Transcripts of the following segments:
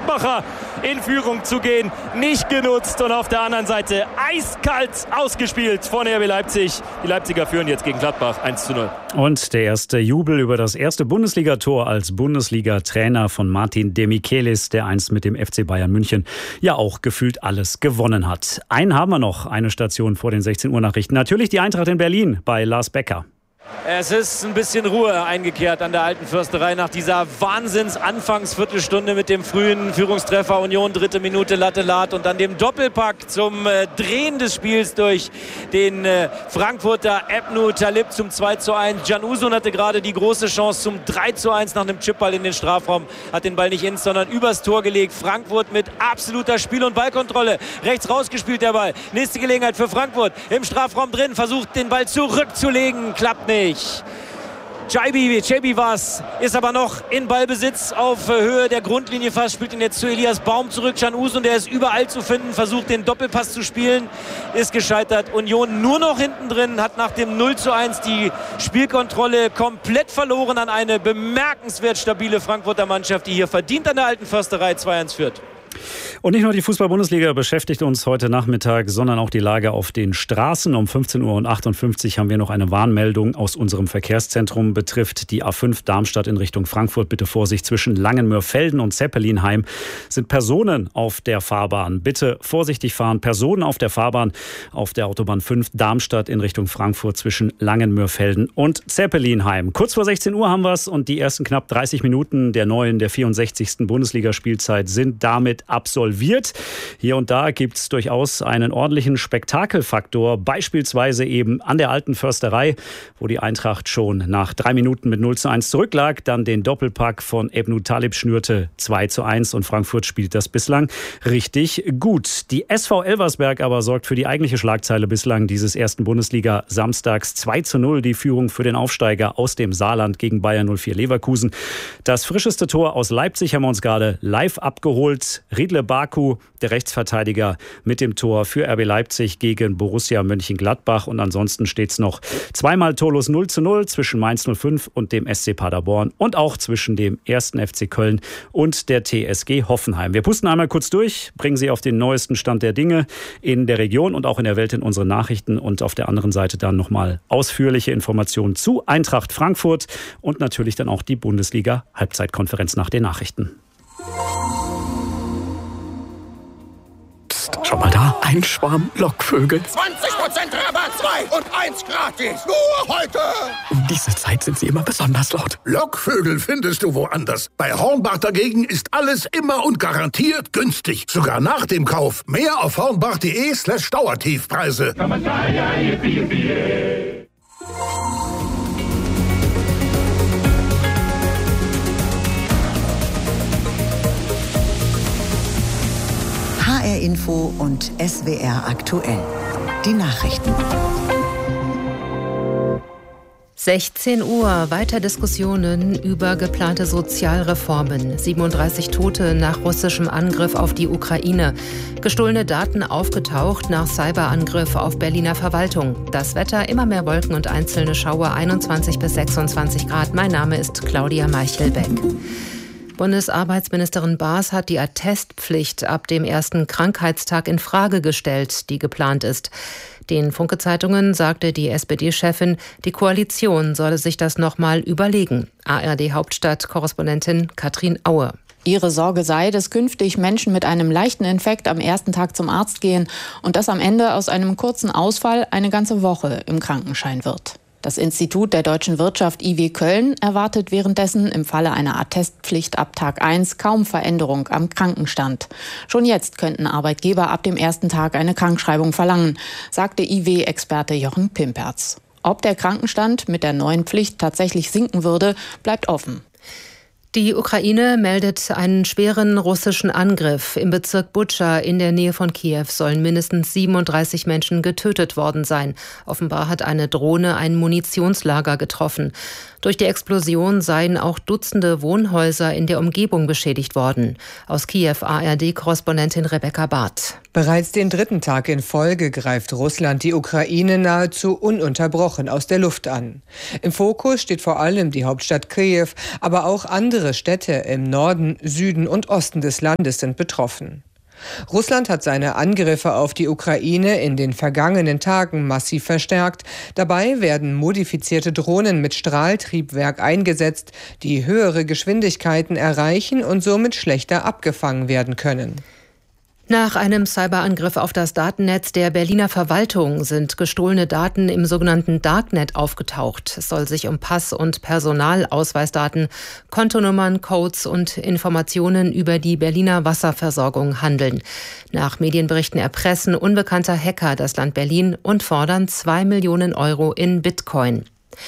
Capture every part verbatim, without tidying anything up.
Gladbacher in Führung zu gehen. Nicht genutzt und auf der anderen Seite eiskalt ausgespielt von R B Leipzig. Die Leipziger führen jetzt gegen Gladbach eins zu null. Und der erste Jubel über das erste Bundesligator als Bundesliga-Trainer von Martin Demichelis, der einst mit dem F C Bayern München ja auch gefühlt alles gewonnen hat. Einen haben wir noch, eine Station vor den sechzehn Uhr Nachrichten. Natürlich die Eintracht in Berlin bei Lars Becker. Es ist ein bisschen Ruhe eingekehrt an der Alten Försterei nach dieser Wahnsinns-Anfangsviertelstunde mit dem frühen Führungstreffer Union, dritte Minute Latte Lat und dann dem Doppelpack zum äh, Drehen des Spiels durch den äh, Frankfurter Ebnu Talib zum zwei zu eins. Can Uzun hatte gerade die große Chance zum drei zu eins nach einem Chipball in den Strafraum, hat den Ball nicht ins, sondern übers Tor gelegt. Frankfurt mit absoluter Spiel- und Ballkontrolle. Rechts rausgespielt der Ball. Nächste Gelegenheit für Frankfurt. Im Strafraum drin, versucht den Ball zurückzulegen, klappt nicht. Chaibi, Chaibi war's, ist aber noch in Ballbesitz auf Höhe der Grundlinie fast, spielt ihn jetzt zu Elias Baum zurück. Can Uzun, der ist überall zu finden, versucht den Doppelpass zu spielen, ist gescheitert. Union nur noch hinten drin, hat nach dem null zu eins die Spielkontrolle komplett verloren an eine bemerkenswert stabile Frankfurter Mannschaft, die hier verdient an der Alten Försterei zwei eins führt. Und nicht nur die Fußball-Bundesliga beschäftigt uns heute Nachmittag, sondern auch die Lage auf den Straßen. Um fünfzehn Uhr achtundfünfzig haben wir noch eine Warnmeldung aus unserem Verkehrszentrum. Betrifft die A fünf Darmstadt in Richtung Frankfurt. Bitte Vorsicht, zwischen Langenmörfelden und Zeppelinheim sind Personen auf der Fahrbahn. Bitte vorsichtig fahren. Personen auf der Fahrbahn auf der Autobahn fünf Darmstadt in Richtung Frankfurt zwischen Langenmörfelden und Zeppelinheim. Kurz vor sechzehn Uhr haben wir es und die ersten knapp dreißig Minuten der neuen, der vierundsechzigsten Bundesligaspielzeit sind damit absolviert. Hier und da gibt es durchaus einen ordentlichen Spektakelfaktor, beispielsweise eben an der Alten Försterei, wo die Eintracht schon nach drei Minuten mit null zu eins zurücklag, dann den Doppelpack von Ebnu Talib schnürte zwei zu eins und Frankfurt spielt das bislang richtig gut. Die S V Elversberg aber sorgt für die eigentliche Schlagzeile bislang dieses ersten Bundesliga-Samstags. zwei zu null die Führung für den Aufsteiger aus dem Saarland gegen Bayer null vier Leverkusen. Das frischeste Tor aus Leipzig haben wir uns gerade live abgeholt. Riedle Baku, der Rechtsverteidiger, mit dem Tor für R B Leipzig gegen Borussia Mönchengladbach. Und ansonsten steht es noch zweimal torlos null zu null zwischen Mainz null fünf und dem S C Paderborn und auch zwischen dem ersten F C Köln und der T S G Hoffenheim. Wir pusten einmal kurz durch, bringen Sie auf den neuesten Stand der Dinge in der Region und auch in der Welt in unsere Nachrichten und auf der anderen Seite dann nochmal ausführliche Informationen zu Eintracht Frankfurt und natürlich dann auch die Bundesliga-Halbzeitkonferenz nach den Nachrichten. Schau mal da, ein Schwarm Lockvögel. zwanzig Prozent Rabatt, zwei und eins gratis. Nur heute. Um diese Zeit sind sie immer besonders laut. Lockvögel findest du woanders. Bei Hornbach dagegen ist alles immer und garantiert günstig. Sogar nach dem Kauf. Mehr auf hornbach.de slash Dauertiefpreise. H R Info und S W R aktuell. Die Nachrichten. sechzehn Uhr, weiter Diskussionen über geplante Sozialreformen. siebenunddreißig Tote nach russischem Angriff auf die Ukraine. Gestohlene Daten aufgetaucht nach Cyberangriff auf Berliner Verwaltung. Das Wetter, immer mehr Wolken und einzelne Schauer, einundzwanzig bis sechsundzwanzig Grad. Mein Name ist Claudia Meichelbeck. Bundesarbeitsministerin Baas hat die Attestpflicht ab dem ersten Krankheitstag in Frage gestellt, die geplant ist. Den Funke-Zeitungen sagte die S P D-Chefin, die Koalition solle sich das nochmal überlegen. A R D-Hauptstadt-Korrespondentin Katrin Aue. Ihre Sorge sei, dass künftig Menschen mit einem leichten Infekt am ersten Tag zum Arzt gehen und dass am Ende aus einem kurzen Ausfall eine ganze Woche im Krankenschein wird. Das Institut der deutschen Wirtschaft I W Köln erwartet währenddessen im Falle einer Attestpflicht ab Tag eins kaum Veränderung am Krankenstand. Schon jetzt könnten Arbeitgeber ab dem ersten Tag eine Krankschreibung verlangen, sagte I W-Experte Jochen Pimperz. Ob der Krankenstand mit der neuen Pflicht tatsächlich sinken würde, bleibt offen. Die Ukraine meldet einen schweren russischen Angriff. Im Bezirk Butscha in der Nähe von Kiew sollen mindestens siebenunddreißig Menschen getötet worden sein. Offenbar hat eine Drohne ein Munitionslager getroffen. Durch die Explosion seien auch Dutzende Wohnhäuser in der Umgebung beschädigt worden. Aus Kiew A R D-Korrespondentin Rebecca Barth. Bereits den dritten Tag in Folge greift Russland die Ukraine nahezu ununterbrochen aus der Luft an. Im Fokus steht vor allem die Hauptstadt Kiew, aber auch andere Städte im Norden, Süden und Osten des Landes sind betroffen. Russland hat seine Angriffe auf die Ukraine in den vergangenen Tagen massiv verstärkt. Dabei werden modifizierte Drohnen mit Strahltriebwerk eingesetzt, die höhere Geschwindigkeiten erreichen und somit schlechter abgefangen werden können. Nach einem Cyberangriff auf das Datennetz der Berliner Verwaltung sind gestohlene Daten im sogenannten Darknet aufgetaucht. Es soll sich um Pass- und Personalausweisdaten, Kontonummern, Codes und Informationen über die Berliner Wasserversorgung handeln. Nach Medienberichten erpressen unbekannte Hacker das Land Berlin und fordern zwei Millionen Euro in Bitcoin.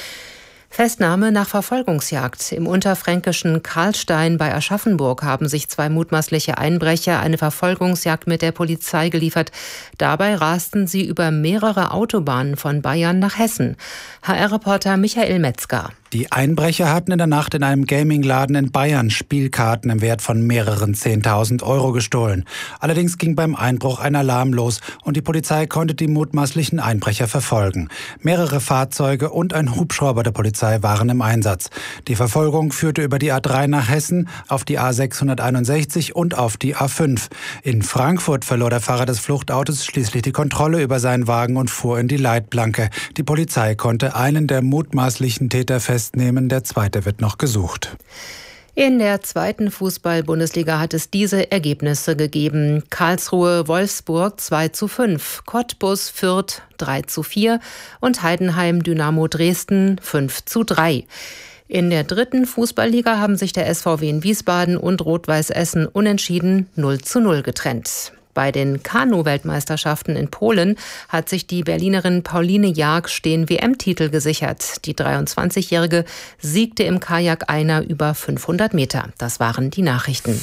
Festnahme nach Verfolgungsjagd. Im unterfränkischen Karlstein bei Aschaffenburg haben sich zwei mutmaßliche Einbrecher eine Verfolgungsjagd mit der Polizei geliefert. Dabei rasten sie über mehrere Autobahnen von Bayern nach Hessen. H R-Reporter Michael Metzger. Die Einbrecher hatten in der Nacht in einem Gamingladen in Bayern Spielkarten im Wert von mehreren zehntausend Euro gestohlen. Allerdings ging beim Einbruch ein Alarm los und die Polizei konnte die mutmaßlichen Einbrecher verfolgen. Mehrere Fahrzeuge und ein Hubschrauber der Polizei waren im Einsatz. Die Verfolgung führte über die A drei nach Hessen, auf die A sechshunderteinundsechzig und auf die A fünf. In Frankfurt verlor der Fahrer des Fluchtautos schließlich die Kontrolle über seinen Wagen und fuhr in die Leitplanke. Die Polizei konnte einen der mutmaßlichen Täter festnehmen. Der zweite wird noch gesucht. In der zweiten Fußball-Bundesliga hat es diese Ergebnisse gegeben. Karlsruhe-Wolfsburg zwei zu fünf, Cottbus-Fürth drei zu vier und Heidenheim-Dynamo Dresden fünf zu drei. In der dritten Fußballliga haben sich der S V W in Wiesbaden und Rot-Weiß Essen unentschieden null zu null getrennt. Bei den Kanu-Weltmeisterschaften in Polen hat sich die Berlinerin Pauline Jarg den W M-Titel gesichert. Die dreiundzwanzigjährige siegte im Kajak-Einer über fünfhundert Meter. Das waren die Nachrichten.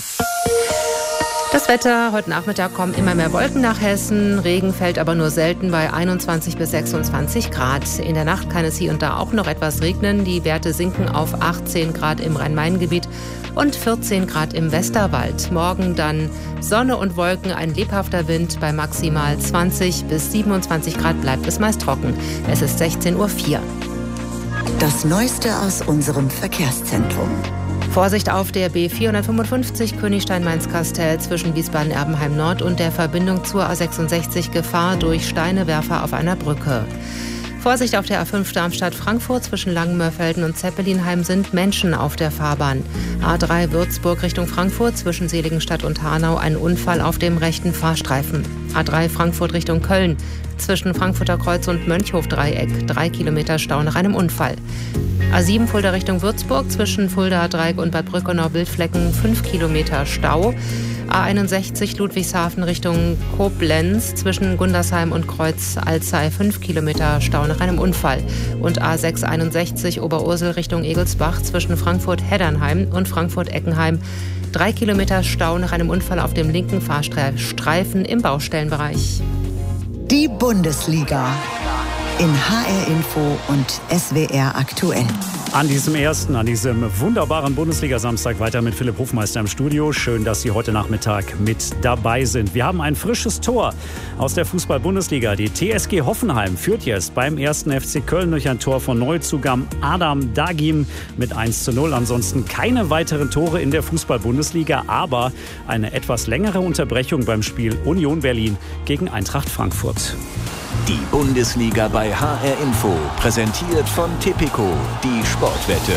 Das Wetter, heute Nachmittag kommen immer mehr Wolken nach Hessen. Regen fällt aber nur selten bei einundzwanzig bis sechsundzwanzig Grad. In der Nacht kann es hier und da auch noch etwas regnen. Die Werte sinken auf achtzehn Grad im Rhein-Main-Gebiet und vierzehn Grad im Westerwald. Morgen dann Sonne und Wolken, ein lebhafter Wind. Bei maximal zwanzig bis siebenundzwanzig Grad bleibt es meist trocken. Es ist sechzehn Uhr vier. Das Neueste aus unserem Verkehrszentrum. Vorsicht auf der B vierhundertfünfundfünfzig Königstein-Mainz-Kastel zwischen Wiesbaden-Erbenheim-Nord und der Verbindung zur A sechsundsechzig, Gefahr durch Steinewerfer auf einer Brücke. Vorsicht auf der A fünf Darmstadt-Frankfurt zwischen Langenmörfelden und Zeppelinheim sind Menschen auf der Fahrbahn. A drei Würzburg Richtung Frankfurt zwischen Seligenstadt und Hanau ein Unfall auf dem rechten Fahrstreifen. A drei Frankfurt Richtung Köln zwischen Frankfurter Kreuz und Mönchhof-Dreieck drei Kilometer Stau nach einem Unfall. A sieben Fulda Richtung Würzburg zwischen Fuldaer Dreieck und Bad Brückenau-Bildflecken fünf Kilometer Stau. A einundsechzig Ludwigshafen Richtung Koblenz zwischen Gundersheim und Kreuz Alzey fünf Kilometer Stau nach einem Unfall. Und A sechs einundsechzig Oberursel Richtung Egelsbach zwischen Frankfurt-Heddernheim und Frankfurt-Eckenheim drei Kilometer Stau nach einem Unfall auf dem linken Fahrstreifen im Baustellenbereich. Die Bundesliga in H R Info und S W R aktuell. An diesem ersten, an diesem wunderbaren Bundesliga-Samstag weiter mit Philipp Hofmeister im Studio. Schön, dass Sie heute Nachmittag mit dabei sind. Wir haben ein frisches Tor aus der Fußball-Bundesliga. Die T S G Hoffenheim führt jetzt beim ersten F C Köln durch ein Tor von Neuzugang Adam Dagim mit eins zu null. Ansonsten keine weiteren Tore in der Fußball-Bundesliga, aber eine etwas längere Unterbrechung beim Spiel Union Berlin gegen Eintracht Frankfurt. Die Bundesliga bei H R Info, präsentiert von Tipico, die Sportwette.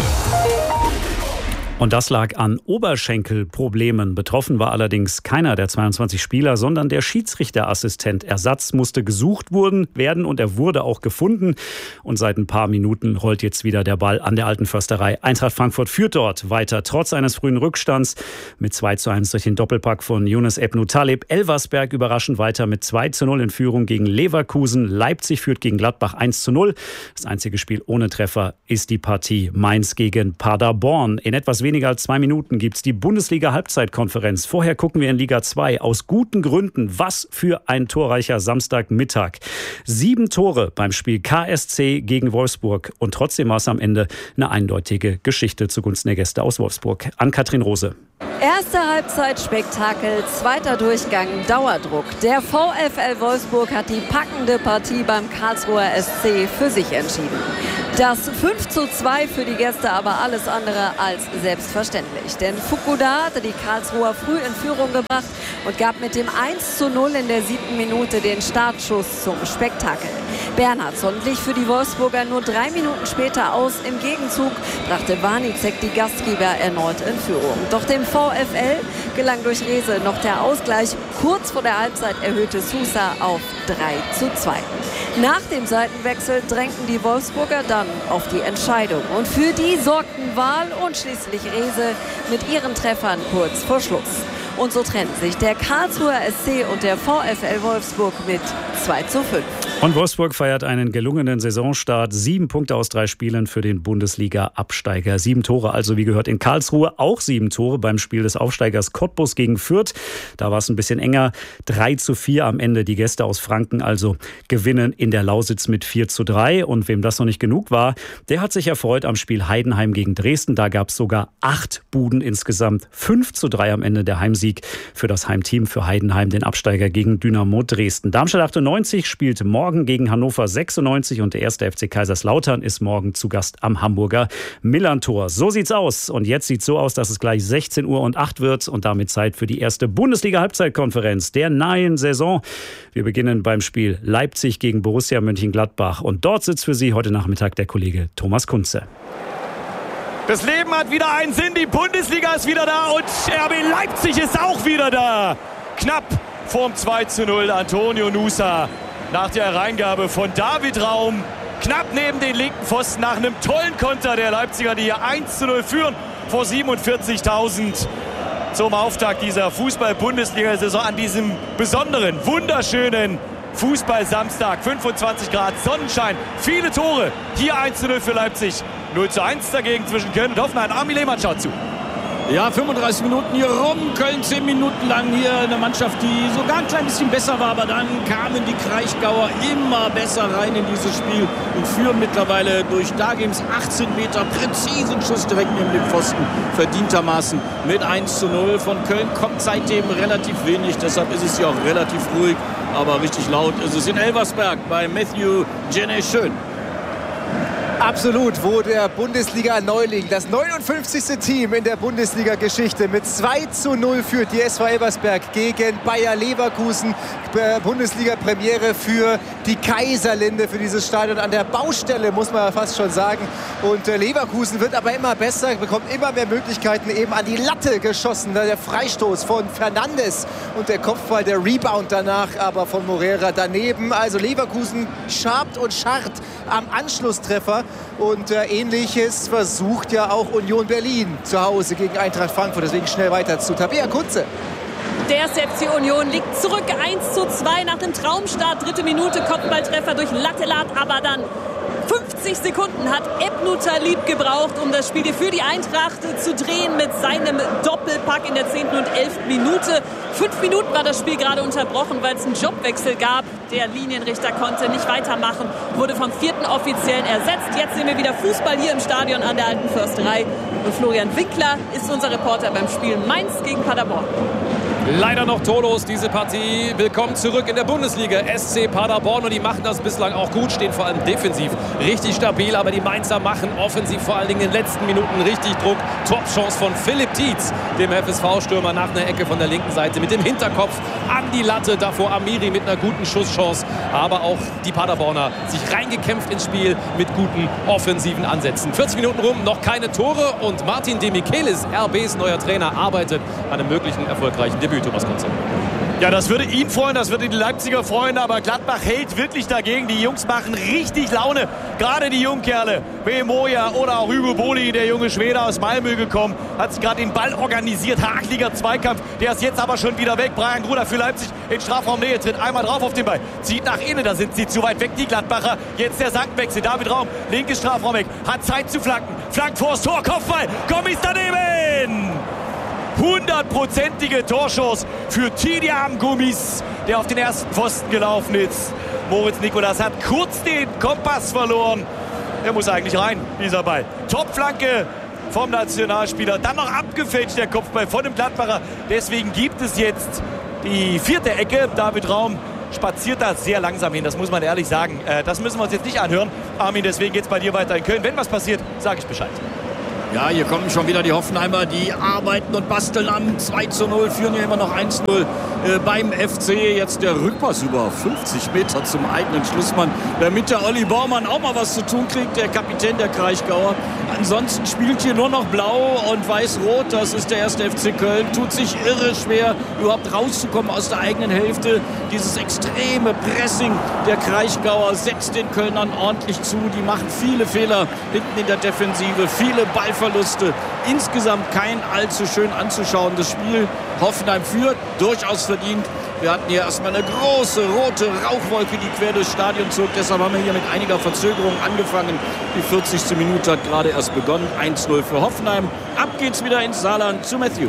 Und das lag an Oberschenkelproblemen. Betroffen war allerdings keiner der zweiundzwanzig Spieler, sondern der Schiedsrichterassistent. Ersatz musste gesucht werden und er wurde auch gefunden. Und seit ein paar Minuten rollt jetzt wieder der Ball an der Alten Försterei. Eintracht Frankfurt führt dort weiter, trotz eines frühen Rückstands mit zwei zu eins durch den Doppelpack von Yunus Ebnu Taleb. Elversberg überraschend weiter mit zwei zu null in Führung gegen Leverkusen. Leipzig führt gegen Gladbach eins zu null. Das einzige Spiel ohne Treffer ist die Partie Mainz gegen Paderborn. In etwas weniger weniger als zwei Minuten gibt es die Bundesliga-Halbzeitkonferenz. Vorher gucken wir in Liga zwei. Aus guten Gründen. Was für ein torreicher Samstagmittag. Sieben Tore beim Spiel K S C gegen Wolfsburg. Und trotzdem war es am Ende eine eindeutige Geschichte zugunsten der Gäste aus Wolfsburg. Ann-Kathrin Rose. Erste Halbzeit Spektakel, zweiter Durchgang Dauerdruck. Der VfL Wolfsburg hat die packende Partie beim Karlsruher S C für sich entschieden. Das fünf zu zwei für die Gäste aber alles andere als selbstverständlich. Denn Fukuda hatte die Karlsruher früh in Führung gebracht und gab mit dem eins zu null in der siebten Minute den Startschuss zum Spektakel. Bernhardsson glich für die Wolfsburger nur drei Minuten später aus. Im Gegenzug brachte Warnicek die Gastgeber erneut in Führung. Doch dem VfL gelang durch Rehse noch der Ausgleich. Kurz vor der Halbzeit erhöhte Sousa auf drei zu zwei. Nach dem Seitenwechsel drängten die Wolfsburger dann auf die Entscheidung. Und für die sorgten Wahl und schließlich Rehse mit ihren Treffern kurz vor Schluss. Und so trennten sich der Karlsruher S C und der VfL Wolfsburg mit zwei zu fünf. Und Wolfsburg feiert einen gelungenen Saisonstart. Sieben Punkte aus drei Spielen für den Bundesliga-Absteiger. Sieben Tore also, wie gehört, in Karlsruhe. Auch sieben Tore beim Spiel des Aufsteigers Cottbus gegen Fürth. Da war es ein bisschen enger. drei zu vier am Ende. Die Gäste aus Franken also gewinnen in der Lausitz mit vier zu drei. Und wem das noch nicht genug war, der hat sich erfreut am Spiel Heidenheim gegen Dresden. Da gab es sogar acht Buden insgesamt. fünf zu drei am Ende der Heimsieg für das Heimteam, für Heidenheim, den Absteiger gegen Dynamo Dresden. Darmstadt achtundneunzig spielt morgen gegen Hannover sechsundneunzig und der erste F C Kaiserslautern ist morgen zu Gast am Hamburger Millerntor. So sieht's aus. Und jetzt sieht's so aus, dass es gleich sechzehn Uhr und acht wird und damit Zeit für die erste Bundesliga-Halbzeitkonferenz der neuen Saison. Wir beginnen beim Spiel Leipzig gegen Borussia Mönchengladbach und dort sitzt für Sie heute Nachmittag der Kollege Thomas Kunze. Das Leben hat wieder einen Sinn, die Bundesliga ist wieder da und R B Leipzig ist auch wieder da. Knapp vorm zwei zu null Antonio Nusa nach der Reingabe von David Raum. Knapp neben den linken Pfosten nach einem tollen Konter der Leipziger, die hier eins zu null führen vor siebenundvierzigtausend zum Auftakt dieser Fußball-Bundesliga-Saison an diesem besonderen, wunderschönen Fußball-Samstag. fünfundzwanzig Grad, Sonnenschein, viele Tore. Hier eins zu null für Leipzig. null zu eins dagegen zwischen Köln und Hoffenheim. Armin Lehmann schaut zu. Ja, fünfunddreißig Minuten hier rum. Köln zehn Minuten lang hier eine Mannschaft, die sogar ein klein bisschen besser war. Aber dann kamen die Kraichgauer immer besser rein in dieses Spiel und führen mittlerweile durch Dagims achtzehn Meter präzisen Schuss direkt neben dem Pfosten verdientermaßen mit eins zu null. Von Köln kommt seitdem relativ wenig. Deshalb ist es hier auch relativ ruhig. Aber richtig laut ist es in Elversberg bei Matthew Jenne Schön. Absolut, wo der Bundesliga-Neuling, das neunundfünfzigste Team in der Bundesliga-Geschichte mit zwei zu null führt, die S V Elversberg gegen Bayer Leverkusen. Bundesliga-Premiere für die Kaiserlinde, für dieses Stadion an der Baustelle, muss man fast schon sagen. Und Leverkusen wird aber immer besser, bekommt immer mehr Möglichkeiten, eben an die Latte geschossen. Der Freistoß von Fernandes und der Kopfball, der Rebound danach aber von Morera daneben. Also Leverkusen schabt und scharrt am Anschlusstreffer. Und äh, Ähnliches versucht ja auch Union Berlin zu Hause gegen Eintracht Frankfurt. Deswegen schnell weiter zu Tabea Kunze. Der erste F C Union liegt zurück, eins zu zwei nach dem Traumstart. Dritte Minute, Kopfballtreffer durch Lattelat, aber dann fünfzig Sekunden hat Ebnu Talib gebraucht, um das Spiel für die Eintracht zu drehen mit seinem Doppelpack in der zehnten und elften Minute. Fünf Minuten war das Spiel gerade unterbrochen, weil es einen Jobwechsel gab. Der Linienrichter konnte nicht weitermachen, wurde vom vierten Offiziellen ersetzt. Jetzt sehen wir wieder Fußball hier im Stadion an der Alten Försterei. Und Florian Winkler ist unser Reporter beim Spiel Mainz gegen Paderborn. Leider noch torlos diese Partie. Willkommen zurück in der Bundesliga. S C Paderborn, und die machen das bislang auch gut, stehen vor allem defensiv richtig stabil, aber die Mainzer machen offensiv vor allen Dingen in den letzten Minuten richtig Druck. Top-Chance von Philipp Tietz, dem F S V-Stürmer, nach einer Ecke von der linken Seite mit dem Hinterkopf an die Latte. Davor Amiri mit einer guten Schusschance, aber auch die Paderborner sich reingekämpft ins Spiel mit guten offensiven Ansätzen. vierzig Minuten rum, noch keine Tore, und Martin de Michelis, R Bs neuer Trainer, arbeitet an einem möglichen erfolgreichen Debüt. Thomas Kunze. Ja, das würde ihn freuen, das würde die Leipziger freuen, aber Gladbach hält wirklich dagegen. Die Jungs machen richtig Laune, gerade die Jungkerle. Bemoja oder auch Hugo Boli, der junge Schwede aus Malmö gekommen, hat sich gerade den Ball organisiert. Hakliger Zweikampf, der ist jetzt aber schon wieder weg. Brian Gruder für Leipzig in Strafraumnähe, tritt einmal drauf auf den Ball, zieht nach innen, da sind sie zu weit weg, die Gladbacher. Jetzt der Seitenwechsel, David Raum, linkes Strafraum weg, hat Zeit zu flanken, flankt vors Tor, Kopfball, Gommis daneben! Hundertprozentige Torchance für Tidiam Gommis, der auf den ersten Pfosten gelaufen ist. Moritz Nikolas hat kurz den Kompass verloren. Er muss eigentlich rein, dieser Ball. Topflanke vom Nationalspieler. Dann noch abgefälscht der Kopfball von dem Gladbacher. Deswegen gibt es jetzt die vierte Ecke. David Raum spaziert da sehr langsam hin, das muss man ehrlich sagen. Äh, das müssen wir uns jetzt nicht anhören. Armin, deswegen geht es bei dir weiter in Köln. Wenn was passiert, sage ich Bescheid. Ja, hier kommen schon wieder die Hoffenheimer, die arbeiten und basteln am zwei zu null, führen ja immer noch eins null äh, beim F C. Jetzt der Rückpass über fünfzig Meter zum eigenen Schlussmann, damit der Olli Baumann auch mal was zu tun kriegt, der Kapitän der Kraichgauer. Ansonsten spielt hier nur noch Blau und Weiß-Rot, das ist der erste F C Köln. Tut sich irre schwer, überhaupt rauszukommen aus der eigenen Hälfte. Dieses extreme Pressing der Kraichgauer setzt den Kölnern ordentlich zu. Die machen viele Fehler hinten in der Defensive, viele Ballverluste. Insgesamt kein allzu schön anzuschauendes Spiel. Hoffenheim führt, durchaus verdient. Wir hatten hier erstmal eine große rote Rauchwolke, die quer durchs Stadion zog. Deshalb haben wir hier mit einiger Verzögerung angefangen. Die vierzigste Minute hat gerade erst begonnen. eins null für Hoffenheim. Ab geht's wieder ins Saarland zu Matthew.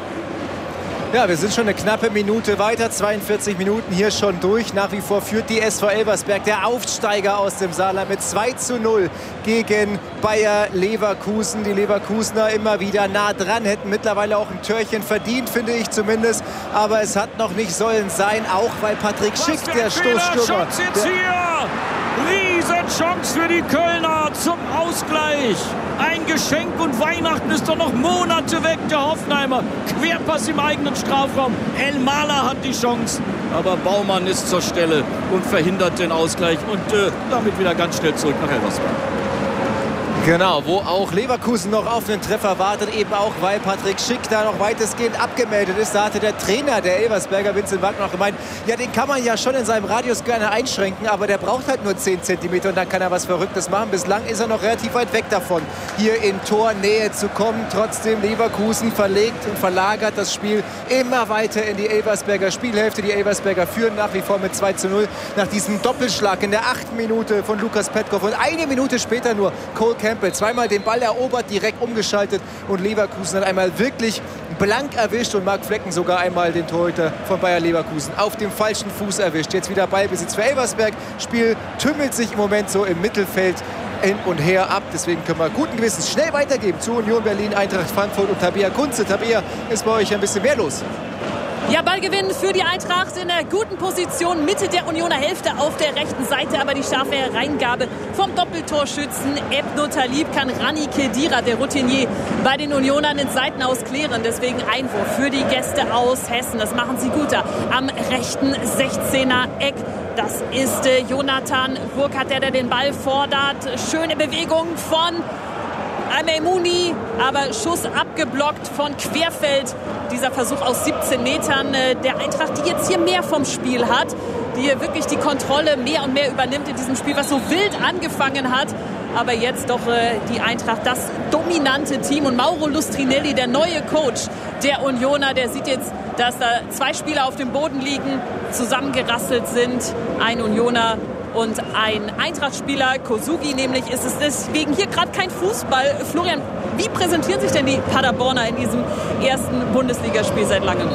Ja, wir sind schon eine knappe Minute weiter, zweiundvierzig Minuten hier schon durch. Nach wie vor führt die S V Elversberg, der Aufsteiger aus dem Saarland, mit zwei zu null gegen Bayer Leverkusen. Die Leverkusener immer wieder nah dran, hätten mittlerweile auch ein Törchen verdient, finde ich zumindest. Aber es hat noch nicht sollen sein, auch weil Patrick Schick, der Stoßstürmer... Riesenchance für die Kölner zum Ausgleich. Ein Geschenk und Weihnachten ist doch noch Monate weg. Der Hoffenheimer, Querpass im eigenen Strafraum. El Maler hat die Chance, aber Baumann ist zur Stelle und verhindert den Ausgleich und äh, damit wieder ganz schnell zurück nach Elversberg. Genau, wo auch Leverkusen noch auf den Treffer wartet, eben auch, weil Patrick Schick da noch weitestgehend abgemeldet ist. Da hatte der Trainer der Elversberger, Vincent Wagner, noch gemeint, ja, den kann man ja schon in seinem Radius gerne einschränken, aber der braucht halt nur zehn Zentimeter und dann kann er was Verrücktes machen. Bislang ist er noch relativ weit weg davon, hier in Tornähe zu kommen. Trotzdem Leverkusen verlegt und verlagert das Spiel immer weiter in die Elversberger Spielhälfte. Die Elversberger führen nach wie vor mit zwei zu null nach diesem Doppelschlag in der achten Minute von Lukas Petkov und eine Minute später nur Cole Campbell. Zweimal den Ball erobert, direkt umgeschaltet und Leverkusen hat einmal wirklich blank erwischt und Marc Flecken sogar einmal den Torhüter von Bayer Leverkusen auf dem falschen Fuß erwischt. Jetzt wieder Ballbesitz für Elversberg. Spiel tümmelt sich im Moment so im Mittelfeld hin und her ab. Deswegen können wir guten Gewissens schnell weitergeben zu Union Berlin, Eintracht Frankfurt und Tabea Kunze. Tabea, ist bei euch ein bisschen mehr los? Ja, Ballgewinn für die Eintracht in der guten Position, Mitte der Unioner Hälfte auf der rechten Seite, aber die scharfe Hereingabe vom Doppeltorschützen Ebno Talib kann Rani Kedira, der Routinier, bei den Unionern ins Seitenaus klären. Deswegen Einwurf für die Gäste aus Hessen. Das machen sie gut da am rechten sechzehner Eck. Das ist äh, Jonathan Burkhardt, der, der den Ball fordert. Schöne Bewegung von Al-Maimouni, aber Schuss abgeblockt von Querfeld. Dieser Versuch aus siebzehn Metern äh, der Eintracht, die jetzt hier mehr vom Spiel hat, die hier wirklich die Kontrolle mehr und mehr übernimmt in diesem Spiel, was so wild angefangen hat. Aber jetzt doch äh, die Eintracht, das dominante Team. Und Mauro Lustrinelli, der neue Coach der Unioner, der sieht jetzt, dass da zwei Spieler auf dem Boden liegen, zusammengerasselt sind. Ein Unioner und ein Eintracht-Spieler, Kosugi nämlich, ist es deswegen hier gerade kein Fußball. Florian, wie präsentieren sich denn die Paderborner in diesem ersten Bundesligaspiel seit langem?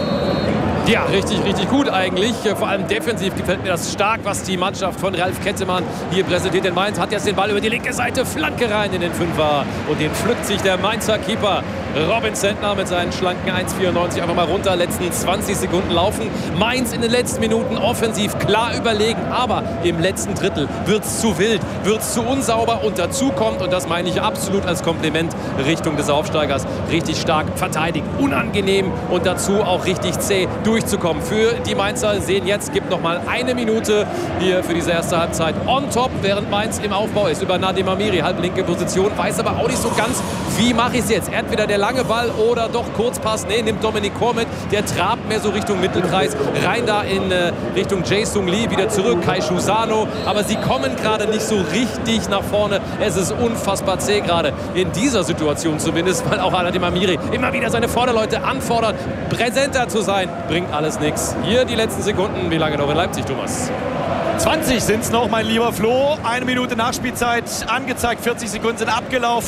Ja, richtig, richtig gut eigentlich. Vor allem defensiv gefällt mir das stark, was die Mannschaft von Ralf Kettemann hier präsentiert. In Mainz hat jetzt den Ball über die linke Seite, Flanke rein in den Fünfer. Und den pflückt sich der Mainzer Keeper Robin Zentner mit seinen schlanken eins vierundneunzig einfach mal runter. Letzten zwanzig Sekunden laufen. Mainz in den letzten Minuten offensiv klar überlegen. Aber im letzten Drittel wird es zu wild, wird es zu unsauber. Und dazu kommt, und das meine ich absolut als Kompliment Richtung des Aufsteigers, richtig stark verteidigt, unangenehm und dazu auch richtig zäh durchzukommen. Für die Mainzer sehen jetzt, gibt noch mal eine Minute hier für diese erste Halbzeit on top, während Mainz im Aufbau ist über Nadim Amiri, halblinke Position, weiß aber auch nicht so ganz, wie mache ich es jetzt? Entweder der lange Ball oder doch Kurzpass. Nee, nimmt Dominik Kor mit, der trabt mehr so Richtung Mittelkreis, rein da in äh, Richtung Jae-Sung Lee, wieder zurück, Kai Sano, aber sie kommen gerade nicht so richtig nach vorne. Es ist unfassbar zäh gerade in dieser Situation zumindest, weil auch Nadim Amiri immer wieder seine Vorderleute anfordert, präsenter zu sein, bringt alles nichts. Hier die letzten Sekunden, wie lange noch in Leipzig, Thomas? zwanzig sind es noch, mein lieber Flo. Eine Minute Nachspielzeit angezeigt, vierzig Sekunden sind abgelaufen.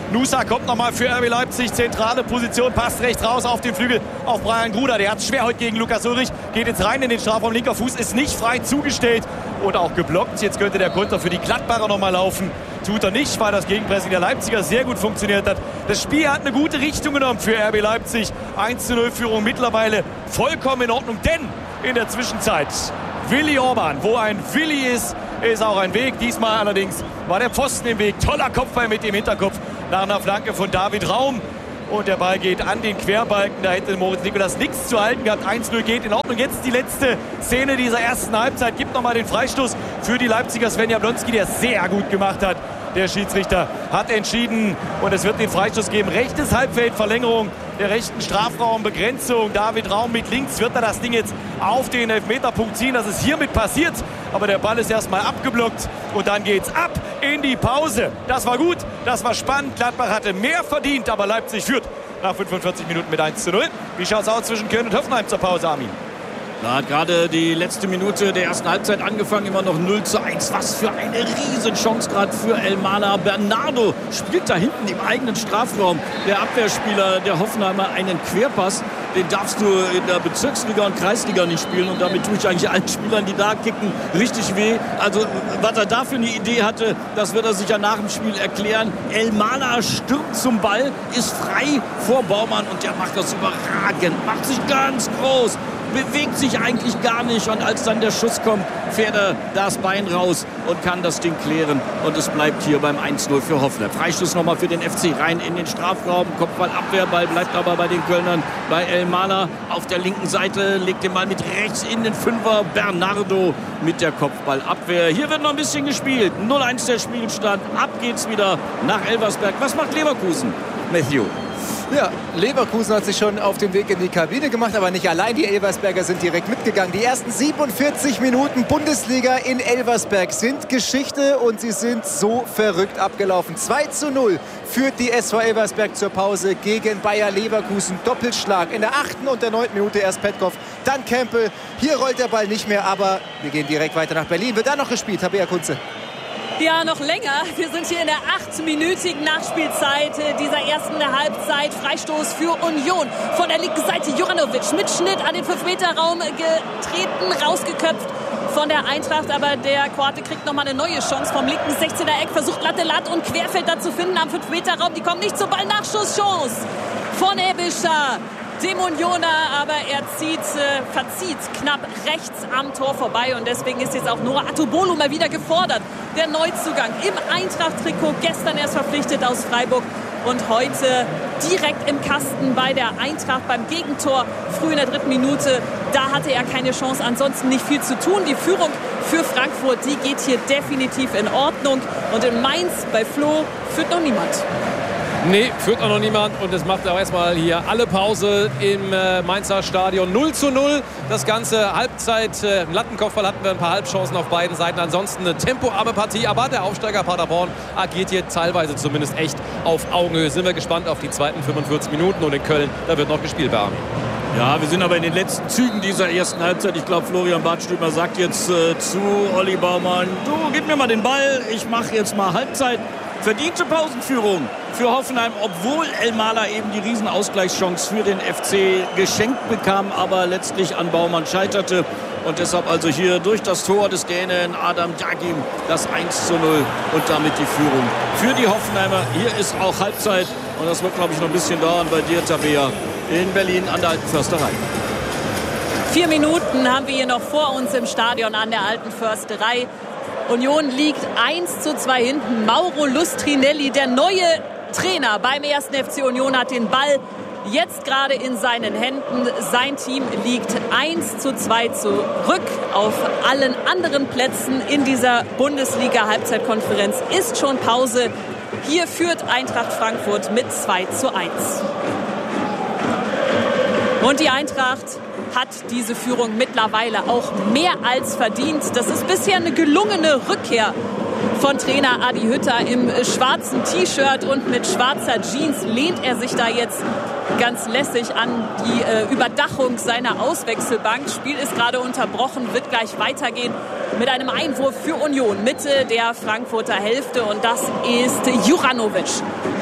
Nusa kommt nochmal für R B Leipzig. Zentrale Position, passt rechts raus auf den Flügel auf Brian Gruder. Der hat es schwer heute gegen Lukas Ulrich. Geht jetzt rein in den Strafraum. Linker Fuß ist nicht frei zugestellt und auch geblockt. Jetzt könnte der Konter für die Gladbacher nochmal laufen. Tut er nicht, weil das Gegenpressing der Leipziger sehr gut funktioniert hat. Das Spiel hat eine gute Richtung genommen für R B Leipzig. eins zu null Führung mittlerweile vollkommen in Ordnung. Denn in der Zwischenzeit Willi Orban, wo ein Willi ist, ist auch ein Weg. Diesmal allerdings war der Pfosten im Weg. Toller Kopfball mit dem Hinterkopf nach einer Flanke von David Raum. Und der Ball geht an den Querbalken. Da hätte Moritz Nicolas nichts zu halten gehabt. eins null geht in Ordnung. Jetzt die letzte Szene dieser ersten Halbzeit. Gibt nochmal den Freistoß für die Leipziger. Sven Jablonski, der sehr gut gemacht hat. Der Schiedsrichter hat entschieden und es wird den Freistoß geben. Rechtes Halbfeld, Verlängerung der rechten Strafraumbegrenzung. David Raum mit links wird er das Ding jetzt auf den Elfmeterpunkt ziehen. Das ist hiermit passiert. Aber der Ball ist erstmal abgeblockt und dann geht's ab in die Pause. Das war gut, das war spannend. Gladbach hatte mehr verdient, aber Leipzig führt nach fünfundvierzig Minuten mit eins zu null. Wie schaut's aus zwischen Köln und Hoffenheim zur Pause, Armin? Da hat gerade die letzte Minute der ersten Halbzeit angefangen, immer noch null zu eins. Was für eine Riesenchance gerade für Elmana. Bernardo spielt da hinten im eigenen Strafraum. Der Abwehrspieler der Hoffenheimer einen Querpass. Den darfst du in der Bezirksliga und Kreisliga nicht spielen. Und damit tue ich eigentlich allen Spielern, die da kicken, richtig weh. Also was er da für eine Idee hatte, das wird er sich ja nach dem Spiel erklären. Elmana stürmt zum Ball, ist frei vor Baumann und der macht das überragend. Macht sich ganz groß. Bewegt sich eigentlich gar nicht und als dann der Schuss kommt, fährt er das Bein raus und kann das Ding klären und es bleibt hier beim eins null für Hoffenheim. Freistoß nochmal für den F C, rein in den Strafraum, Kopfball-Abwehr, Ball bleibt aber bei den Kölnern, bei Elmana auf der linken Seite, legt den Ball mit rechts in den Fünfer, Bernardo mit der Kopfballabwehr. Hier wird noch ein bisschen gespielt, null eins der Spielstand, ab geht's wieder nach Elversberg. Was macht Leverkusen? Matthew. Ja, Leverkusen hat sich schon auf den Weg in die Kabine gemacht, aber nicht allein. Die Elversberger sind direkt mitgegangen. Die ersten siebenundvierzig Minuten Bundesliga in Elversberg sind Geschichte und sie sind so verrückt abgelaufen. zwei zu null führt die S V Elversberg zur Pause gegen Bayer Leverkusen. Doppelschlag in der achten und der neunten Minute erst Petkov, dann Kempel. Hier rollt der Ball nicht mehr, aber wir gehen direkt weiter nach Berlin. Wird da noch gespielt, Tabea Kunze? Ja, noch länger. Wir sind hier in der achtminütigen Nachspielzeit dieser ersten Halbzeit. Freistoß für Union. Von der linken Seite Juranovic mit Schnitt an den fünf Meter Raum getreten, rausgeköpft von der Eintracht. Aber der Kroate kriegt nochmal eine neue Chance vom linken sechzehner Eck. Versucht Lattelat und Querfelder zu finden am fünf Meter Raum. Die kommen nicht zum Ball. Nachschusschance von Ebischer. Dem Unioner, aber er zieht, äh, verzieht knapp rechts am Tor vorbei und deswegen ist jetzt auch Noah Atobolo mal wieder gefordert. Der Neuzugang im Eintracht-Trikot, gestern erst verpflichtet aus Freiburg und heute direkt im Kasten bei der Eintracht beim Gegentor, früh in der dritten Minute. Da hatte er keine Chance, ansonsten nicht viel zu tun. Die Führung für Frankfurt, die geht hier definitiv in Ordnung und in Mainz bei Flo führt noch niemand. Nee, führt auch noch niemand und es macht auch erstmal hier alle Pause im äh, Mainzer Stadion. null zu null, das ganze Halbzeit. Äh, Im Lattenkopfball hatten wir ein paar Halbchancen auf beiden Seiten. Ansonsten eine tempoarme Partie, aber der Aufsteiger Paderborn agiert hier teilweise zumindest echt auf Augenhöhe. Sind wir gespannt auf die zweiten fünfundvierzig Minuten und in Köln, da wird noch gespielt bei Armin. Ja, wir sind aber in den letzten Zügen dieser ersten Halbzeit. Ich glaube, Florian Badstümer sagt jetzt äh, zu Olli Baumann, du, gib mir mal den Ball, ich mache jetzt mal Halbzeit. Verdiente Pausenführung für Hoffenheim, obwohl Elmala eben die Riesenausgleichschance für den F C geschenkt bekam, aber letztlich an Baumann scheiterte. Und deshalb also hier durch das Tor des Dänen Adam Dagim das eins zu null und damit die Führung für die Hoffenheimer. Hier ist auch Halbzeit und das wird, glaube ich, noch ein bisschen dauern bei dir, Tabea, in Berlin an der Alten Försterei. Vier Minuten haben wir hier noch vor uns im Stadion an der Alten Försterei. Union liegt eins zu zwei hinten. Mauro Lustrinelli, der neue Trainer beim ersten F C Union, hat den Ball jetzt gerade in seinen Händen. Sein Team liegt eins zu zwei zurück. Auf allen anderen Plätzen in dieser Bundesliga-Halbzeitkonferenz ist schon Pause. Hier führt Eintracht Frankfurt mit zwei zu eins. Und die Eintracht hat diese Führung mittlerweile auch mehr als verdient. Das ist bisher eine gelungene Rückkehr von Trainer Adi Hütter. Im schwarzen T-Shirt und mit schwarzer Jeans lehnt er sich da jetzt ganz lässig an die äh, Überdachung seiner Auswechselbank. Spiel ist gerade unterbrochen, wird gleich weitergehen mit einem Einwurf für Union. Mitte der Frankfurter Hälfte und das ist Juranovic.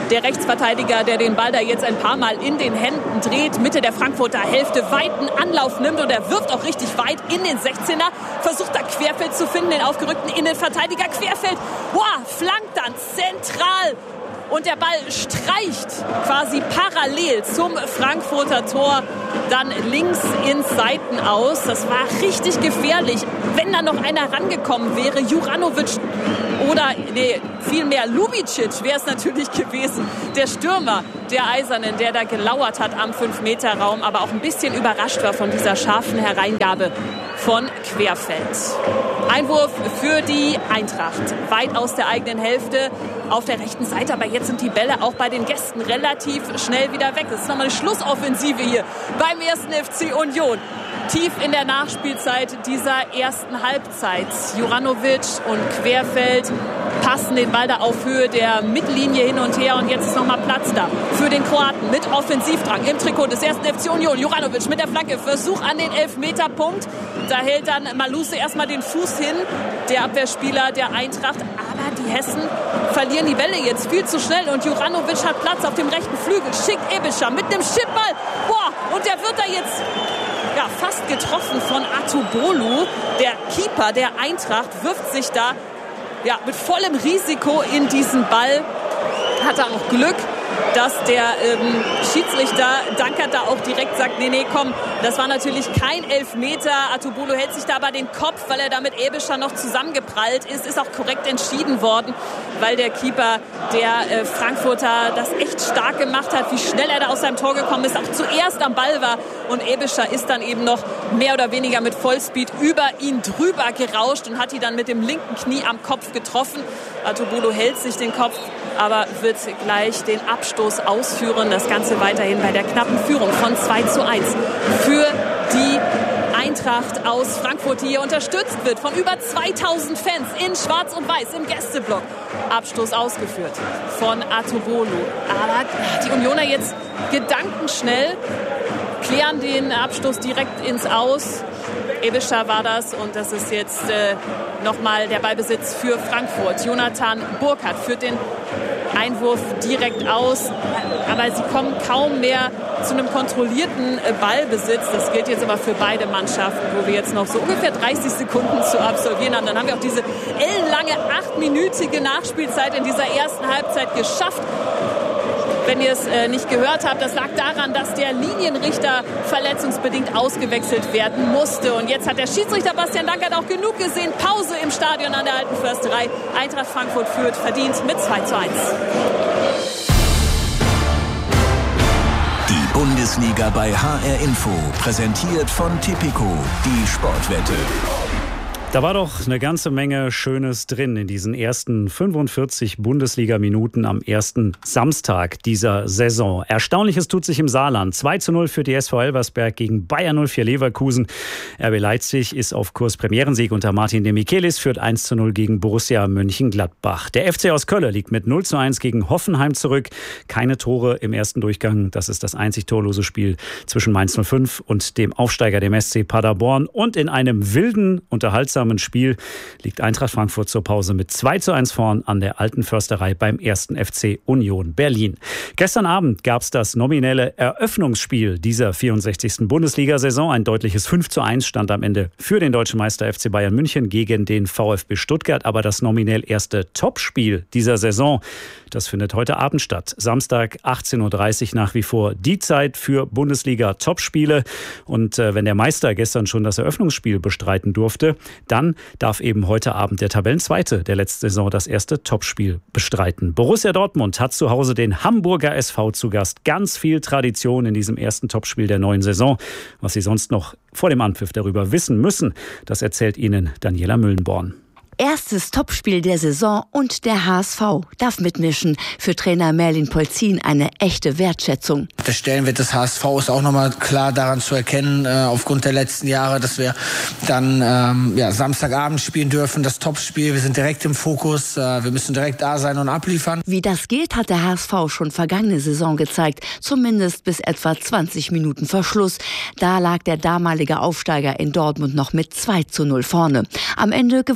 Der Rechtsverteidiger, der den Ball da jetzt ein paar Mal in den Händen dreht, Mitte der Frankfurter Hälfte weiten Anlauf nimmt und er wirft auch richtig weit in den sechzehner, versucht da Querfeld zu finden, den aufgerückten Innenverteidiger Querfeld, boah, flankt dann zentral und der Ball streicht quasi parallel zum Frankfurter Tor dann links ins Seitenaus. Das war richtig gefährlich. Wenn da noch einer rangekommen wäre, Juranovic oder nee, vielmehr Lubicic wäre es natürlich gewesen. Der Stürmer der Eisernen, der da gelauert hat am fünf Meter Raum, aber auch ein bisschen überrascht war von dieser scharfen Hereingabe von Querfeld. Einwurf für die Eintracht. Weit aus der eigenen Hälfte auf der rechten Seite. Aber jetzt sind die Bälle auch bei den Gästen relativ schnell wieder weg. Das ist nochmal eine Schlussoffensive hier beim ersten F C Union. Tief in der Nachspielzeit dieser ersten Halbzeit. Juranovic und Querfeld passen den Ball da auf Höhe der Mittellinie hin und her. Und jetzt ist nochmal Platz da für den Kroaten mit Offensivdrang im Trikot des ersten F C Union. Juranovic mit der Flanke. Versuch an den Elfmeterpunkt. Da hält dann Maluse erstmal den Fuß hin, der Abwehrspieler der Eintracht. Aber die Hessen verlieren die Bälle jetzt viel zu schnell. Und Juranovic hat Platz auf dem rechten Flügel. Schickt Ebischer mit dem Chipball. Boah, und der wird da jetzt ja, fast getroffen von Atubolu. Der Keeper der Eintracht wirft sich da ja, mit vollem Risiko in diesen Ball. Hat er auch Glück, dass der ähm, Schiedsrichter Dankert da auch direkt sagt, nee, nee, komm, das war natürlich kein Elfmeter. Atubolu hält sich da aber den Kopf, weil er da mit Ebischer noch zusammengeprallt ist. Ist auch korrekt entschieden worden, weil der Keeper der äh, Frankfurter das echt stark gemacht hat, wie schnell er da aus seinem Tor gekommen ist, auch zuerst am Ball war. Und Ebischer ist dann eben noch mehr oder weniger mit Vollspeed über ihn drüber gerauscht und hat ihn dann mit dem linken Knie am Kopf getroffen. Atubolu hält sich den Kopf, aber wird gleich den Abstoß ausführen. Das Ganze weiterhin bei der knappen Führung von zwei zu eins für die Eintracht aus Frankfurt, die hier unterstützt wird von über zweitausend Fans in Schwarz und Weiß im Gästeblock. Abstoß ausgeführt von Atubolu. Aber die Unioner jetzt gedankenschnell klären den Abstoß direkt ins Aus. Ebischer war das und das ist jetzt äh, nochmal der Ballbesitz für Frankfurt. Jonathan Burkhardt führt den Einwurf direkt aus, aber sie kommen kaum mehr zu einem kontrollierten äh, Ballbesitz. Das gilt jetzt aber für beide Mannschaften, wo wir jetzt noch so ungefähr dreißig Sekunden zu absolvieren haben. Dann haben wir auch diese ellenlange, achtminütige Nachspielzeit in dieser ersten Halbzeit geschafft. Wenn ihr es äh, nicht gehört habt, das lag daran, dass der Linienrichter verletzungsbedingt ausgewechselt werden musste. Und jetzt hat der Schiedsrichter Bastian Dankert auch genug gesehen. Pause im Stadion an der Alten Försterei. Eintracht Frankfurt führt verdient mit zwei zu eins. Die Bundesliga bei H R Info, präsentiert von Tipico, die Sportwette. Da war doch eine ganze Menge Schönes drin in diesen ersten fünfundvierzig Bundesliga-Minuten am ersten Samstag dieser Saison. Erstaunliches tut sich im Saarland. zwei zu null für die S V Elversberg gegen Bayer null vier Leverkusen. R B Leipzig ist auf Kurs Premierensieg unter Martin de Michelis, führt eins zu null gegen Borussia Mönchengladbach. Der F C aus Köln liegt mit null zu eins gegen Hoffenheim zurück. Keine Tore im ersten Durchgang. Das ist das einzig torlose Spiel zwischen Mainz null fünf und dem Aufsteiger, dem S C Paderborn. Und in einem wilden, unterhaltsamen Spiel liegt Eintracht Frankfurt zur Pause mit zwei zu eins vorn an der Alten Försterei beim ersten F C Union Berlin. Gestern Abend gab es das nominelle Eröffnungsspiel dieser vierundsechzigsten Bundesliga-Saison. Ein deutliches fünf zu eins stand am Ende für den deutschen Meister F C Bayern München gegen den VfB Stuttgart. Aber das nominell erste Topspiel dieser Saison, das findet heute Abend statt. Samstag achtzehn Uhr dreißig nach wie vor die Zeit für Bundesliga-Topspiele. Und äh, wenn der Meister gestern schon das Eröffnungsspiel bestreiten durfte, dann darf eben heute Abend der Tabellenzweite der letzten Saison das erste Topspiel bestreiten. Borussia Dortmund hat zu Hause den Hamburger S V zu Gast. Ganz viel Tradition in diesem ersten Topspiel der neuen Saison. Was Sie sonst noch vor dem Anpfiff darüber wissen müssen, das erzählt Ihnen Daniela Müllenborn. Erstes Topspiel der Saison und der H S V darf mitmischen. Für Trainer Merlin Polzin eine echte Wertschätzung. Der Stellenwert des H S V ist auch nochmal klar daran zu erkennen, äh, aufgrund der letzten Jahre, dass wir dann ähm, ja, Samstagabend spielen dürfen, das Topspiel. Wir sind direkt im Fokus, äh, wir müssen direkt da sein und abliefern. Wie das geht, hat der H S V schon vergangene Saison gezeigt, zumindest bis etwa zwanzig Minuten vor Schluss. Da lag der damalige Aufsteiger in Dortmund noch mit zwei zu null vorne. Am Ende gewann der B V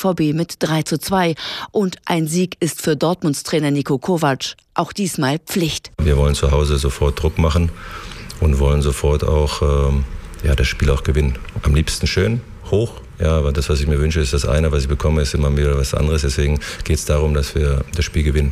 V B mit drei zu zwei. Und ein Sieg ist für Dortmunds Trainer Niko Kovac auch diesmal Pflicht. Wir wollen zu Hause sofort Druck machen und wollen sofort auch ähm, ja, das Spiel auch gewinnen. Am liebsten schön, hoch. Ja, aber das, was ich mir wünsche, ist das eine. Was ich bekomme, ist immer wieder was anderes. Deswegen geht es darum, dass wir das Spiel gewinnen.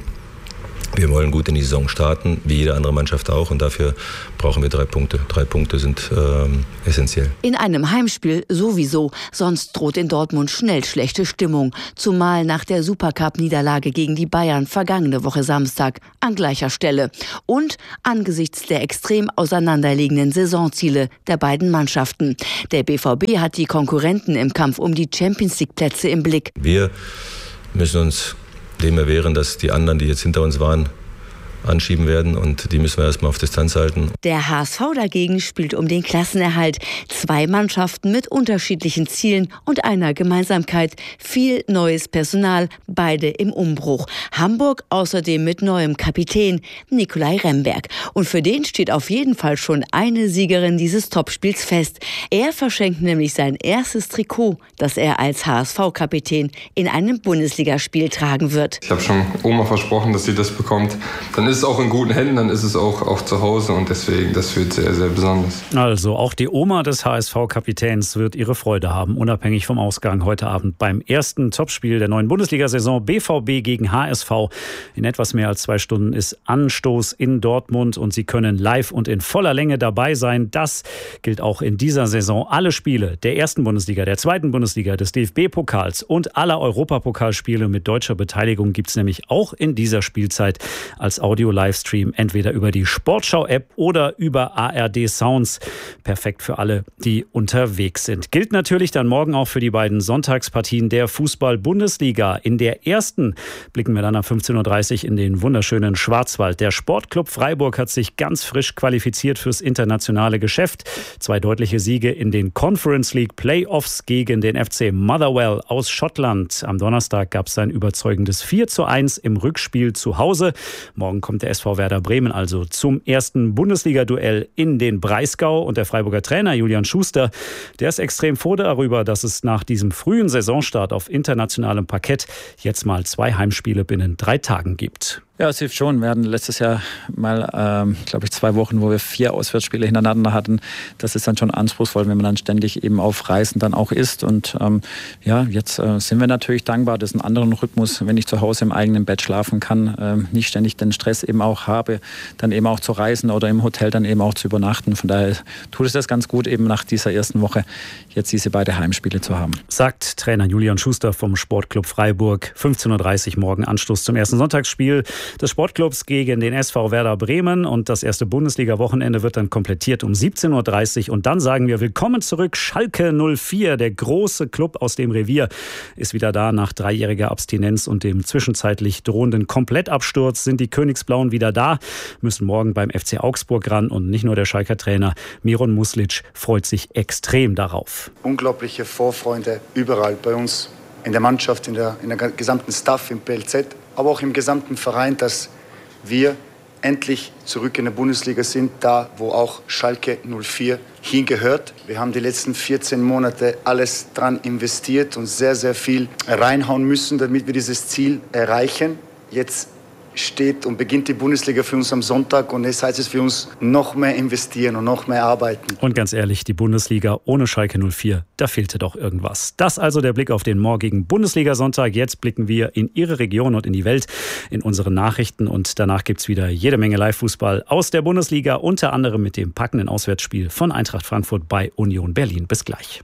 Wir wollen gut in die Saison starten, wie jede andere Mannschaft auch. Und dafür brauchen wir drei Punkte. Drei Punkte sind ähm, essentiell. In einem Heimspiel sowieso. Sonst droht in Dortmund schnell schlechte Stimmung. Zumal nach der Supercup-Niederlage gegen die Bayern vergangene Woche Samstag an gleicher Stelle. Und angesichts der extrem auseinanderliegenden Saisonziele der beiden Mannschaften. Der B V B hat die Konkurrenten im Kampf um die Champions-League-Plätze im Blick. Wir müssen uns dem erwehren, dass die anderen, die jetzt hinter uns waren, anschieben werden und die müssen wir erstmal auf Distanz halten. Der H S V dagegen spielt um den Klassenerhalt. Zwei Mannschaften mit unterschiedlichen Zielen und einer Gemeinsamkeit. Viel neues Personal, beide im Umbruch. Hamburg außerdem mit neuem Kapitän Nikolai Remberg. Und für den steht auf jeden Fall schon eine Siegerin dieses Topspiels fest. Er verschenkt nämlich sein erstes Trikot, das er als H S V-Kapitän in einem Bundesligaspiel tragen wird. Ich habe schon Oma versprochen, dass sie das bekommt. Dann ist es auch in guten Händen, dann ist es auch, auch zu Hause und deswegen, das wird sehr, sehr besonders. Also auch die Oma des H S V-Kapitäns wird ihre Freude haben, unabhängig vom Ausgang heute Abend beim ersten Topspiel der neuen Bundesliga-Saison B V B gegen H S V. In etwas mehr als zwei Stunden ist Anstoß in Dortmund und Sie können live und in voller Länge dabei sein. Das gilt auch in dieser Saison. Alle Spiele der ersten Bundesliga, der zweiten Bundesliga, des D F B-Pokals und aller Europapokalspiele mit deutscher Beteiligung gibt es nämlich auch in dieser Spielzeit als Audio Livestream, entweder über die Sportschau-App oder über A R D Sounds. Perfekt für alle, die unterwegs sind. Gilt natürlich dann morgen auch für die beiden Sonntagspartien der Fußball-Bundesliga. In der ersten blicken wir dann ab fünfzehn Uhr dreißig in den wunderschönen Schwarzwald. Der Sportclub Freiburg hat sich ganz frisch qualifiziert fürs internationale Geschäft. Zwei deutliche Siege in den Conference League Playoffs gegen den F C Motherwell aus Schottland. Am Donnerstag gab es ein überzeugendes vier zu eins im Rückspiel zu Hause. Morgen kommt der S V Werder Bremen also zum ersten Bundesliga-Duell in den Breisgau. Und der Freiburger Trainer Julian Schuster, der ist extrem froh darüber, dass es nach diesem frühen Saisonstart auf internationalem Parkett jetzt mal zwei Heimspiele binnen drei Tagen gibt. Ja, es hilft schon. Wir hatten letztes Jahr mal, ähm, glaube ich, zwei Wochen, wo wir vier Auswärtsspiele hintereinander hatten. Das ist dann schon anspruchsvoll, wenn man dann ständig eben auf Reisen dann auch ist. Und ähm, ja, jetzt äh, sind wir natürlich dankbar. Das ist ein anderer Rhythmus, wenn ich zu Hause im eigenen Bett schlafen kann, ähm, nicht ständig den Stress eben auch habe, dann eben auch zu reisen oder im Hotel dann eben auch zu übernachten. Von daher tut es das ganz gut, eben nach dieser ersten Woche jetzt diese beiden Heimspiele zu haben. Sagt Trainer Julian Schuster vom Sportclub Freiburg. fünfzehn Uhr dreißig morgen Anstoß zum ersten Sonntagsspiel des Sportclubs gegen den S V Werder Bremen. Und das erste Bundesliga-Wochenende wird dann komplettiert um siebzehn Uhr dreißig. Und dann sagen wir willkommen zurück. Schalke null vier, der große Club aus dem Revier, ist wieder da. Nach dreijähriger Abstinenz und dem zwischenzeitlich drohenden Komplettabsturz sind die Königsblauen wieder da, müssen morgen beim F C Augsburg ran. Und nicht nur der Schalker Trainer Miron Muslic freut sich extrem darauf. Unglaubliche Vorfreude überall bei uns in der Mannschaft, in der, in der gesamten Staff im P L Z, aber auch im gesamten Verein, dass wir endlich zurück in der Bundesliga sind, da wo auch Schalke null vier hingehört. Wir haben die letzten vierzehn Monate alles dran investiert und sehr, sehr viel reinhauen müssen, damit wir dieses Ziel erreichen. Jetzt steht und beginnt die Bundesliga für uns am Sonntag und das heißt es für uns noch mehr investieren und noch mehr arbeiten. Und ganz ehrlich, die Bundesliga ohne Schalke null vier, da fehlte doch irgendwas. Das also der Blick auf den morgigen Bundesliga-Sonntag. Jetzt blicken wir in Ihre Region und in die Welt, in unsere Nachrichten und danach gibt's wieder jede Menge Live-Fußball aus der Bundesliga, unter anderem mit dem packenden Auswärtsspiel von Eintracht Frankfurt bei Union Berlin. Bis gleich.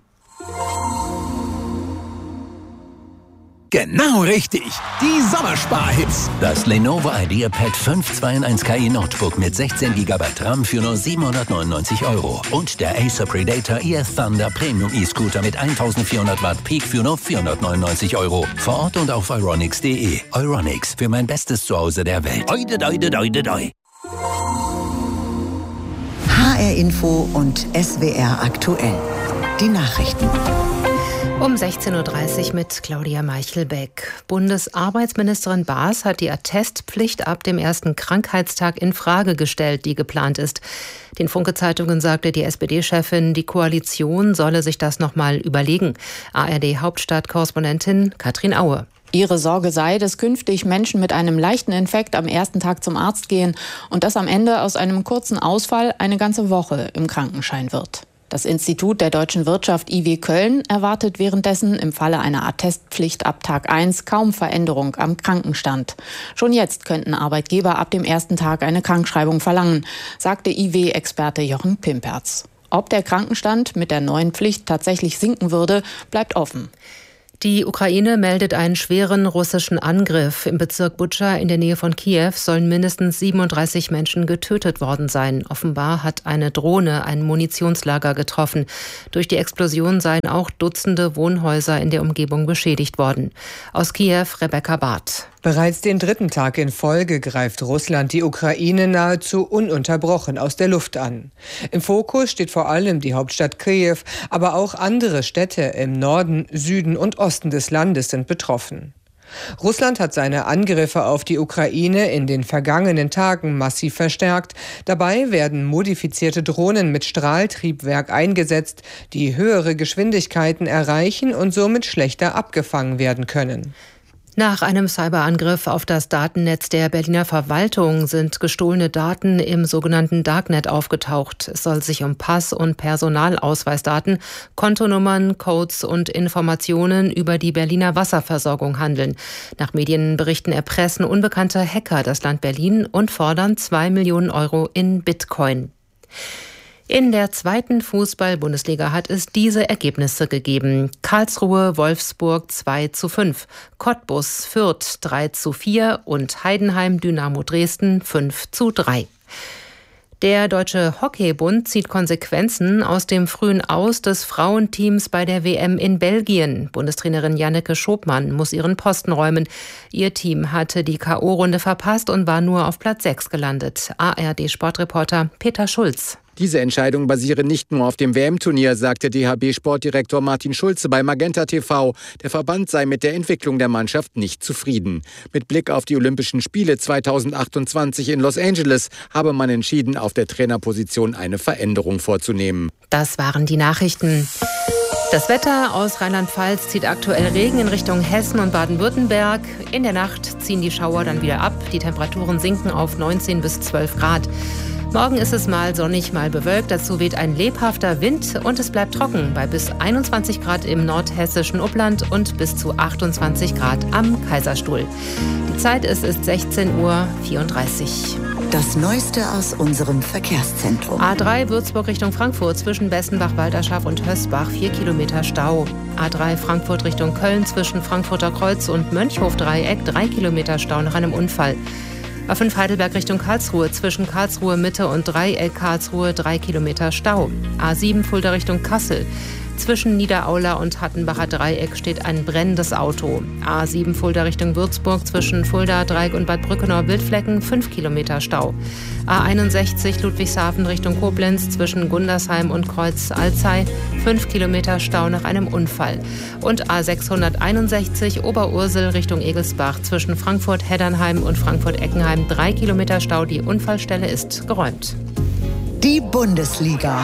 Genau richtig. Die Sommersparhits. Das Lenovo IdeaPad fünf zwei in eins K I Notebook mit sechzehn Gigabyte RAM für nur siebenhundertneunundneunzig Euro. Und der Acer Predator E F Thunder Premium E-Scooter mit eintausendvierhundert Watt Peak für nur vierhundertneunundneunzig Euro. Vor Ort und auf euronics punkt de. Euronics, für mein bestes Zuhause der Welt. Oide, oide, oide, oide. H R Info und S W R aktuell. Die Nachrichten. Um sechzehn Uhr dreißig mit Claudia Meichelbeck. Bundesarbeitsministerin Baas hat die Attestpflicht ab dem ersten Krankheitstag in Frage gestellt, die geplant ist. Den Funke-Zeitungen sagte die S P D-Chefin, die Koalition solle sich das noch mal überlegen. A R D-Hauptstadt-Korrespondentin Katrin Aue. Ihre Sorge sei, dass künftig Menschen mit einem leichten Infekt am ersten Tag zum Arzt gehen und dass am Ende aus einem kurzen Ausfall eine ganze Woche im Krankenschein wird. Das Institut der deutschen Wirtschaft I W Köln erwartet währenddessen im Falle einer Attestpflicht ab Tag eins kaum Veränderung am Krankenstand. Schon jetzt könnten Arbeitgeber ab dem ersten Tag eine Krankschreibung verlangen, sagte I W-Experte Jochen Pimperz. Ob der Krankenstand mit der neuen Pflicht tatsächlich sinken würde, bleibt offen. Die Ukraine meldet einen schweren russischen Angriff. Im Bezirk Butscha in der Nähe von Kiew sollen mindestens siebenunddreißig Menschen getötet worden sein. Offenbar hat eine Drohne ein Munitionslager getroffen. Durch die Explosion seien auch Dutzende Wohnhäuser in der Umgebung beschädigt worden. Aus Kiew Rebecca Barth. Bereits den dritten Tag in Folge greift Russland die Ukraine nahezu ununterbrochen aus der Luft an. Im Fokus steht vor allem die Hauptstadt Kiew, aber auch andere Städte im Norden, Süden und Osten des Landes sind betroffen. Russland hat seine Angriffe auf die Ukraine in den vergangenen Tagen massiv verstärkt. Dabei werden modifizierte Drohnen mit Strahltriebwerk eingesetzt, die höhere Geschwindigkeiten erreichen und somit schlechter abgefangen werden können. Nach einem Cyberangriff auf das Datennetz der Berliner Verwaltung sind gestohlene Daten im sogenannten Darknet aufgetaucht. Es soll sich um Pass- und Personalausweisdaten, Kontonummern, Codes und Informationen über die Berliner Wasserversorgung handeln. Nach Medienberichten erpressen unbekannte Hacker das Land Berlin und fordern zwei Millionen Euro in Bitcoin. In der zweiten Fußball-Bundesliga hat es diese Ergebnisse gegeben. Karlsruhe, Wolfsburg zwei zu fünf, Cottbus, Fürth drei zu vier und Heidenheim, Dynamo Dresden fünf zu drei. Der Deutsche Hockeybund zieht Konsequenzen aus dem frühen Aus des Frauenteams bei der W M in Belgien. Bundestrainerin Janneke Schopmann muss ihren Posten räumen. Ihr Team hatte die K O-Runde verpasst und war nur auf Platz sechs gelandet. A R D-Sportreporter Peter Schulz. Diese Entscheidung basiere nicht nur auf dem W M-Turnier, sagte D H B-Sportdirektor Martin Schulze bei Magenta T V. Der Verband sei mit der Entwicklung der Mannschaft nicht zufrieden. Mit Blick auf die Olympischen Spiele zweitausendachtundzwanzig in Los Angeles habe man entschieden, auf der Trainerposition eine Veränderung vorzunehmen. Das waren die Nachrichten. Das Wetter aus Rheinland-Pfalz zieht aktuell Regen in Richtung Hessen und Baden-Württemberg. In der Nacht ziehen die Schauer dann wieder ab. Die Temperaturen sinken auf neunzehn bis zwölf Grad. Morgen ist es mal sonnig, mal bewölkt. Dazu weht ein lebhafter Wind und es bleibt trocken bei bis einundzwanzig Grad im nordhessischen Upland und bis zu achtundzwanzig Grad am Kaiserstuhl. Die Zeit ist, ist sechzehn Uhr vierunddreißig. Das Neueste aus unserem Verkehrszentrum. A drei Würzburg Richtung Frankfurt zwischen Bessenbach, Walterschaft und Hösbach, vier Kilometer Stau. A drei Frankfurt Richtung Köln zwischen Frankfurter Kreuz und Mönchhof-Dreieck, drei Kilometer Stau nach einem Unfall. A fünf Heidelberg Richtung Karlsruhe zwischen Karlsruhe Mitte und Dreieck Karlsruhe, drei Kilometer Stau. A sieben Fulda Richtung Kassel. Zwischen Niederaula und Hattenbacher Dreieck steht ein brennendes Auto. A sieben Fulda Richtung Würzburg zwischen Fulda, Dreieck und Bad Brückenau-Wildflecken fünf Kilometer Stau. A einundsechzig Ludwigshafen Richtung Koblenz zwischen Gundersheim und Kreuz Alzey fünf Kilometer Stau nach einem Unfall. Und A sechshunderteinundsechzig Oberursel Richtung Egelsbach zwischen Frankfurt-Heddernheim und Frankfurt-Eckenheim drei Kilometer Stau. Die Unfallstelle ist geräumt. Die Bundesliga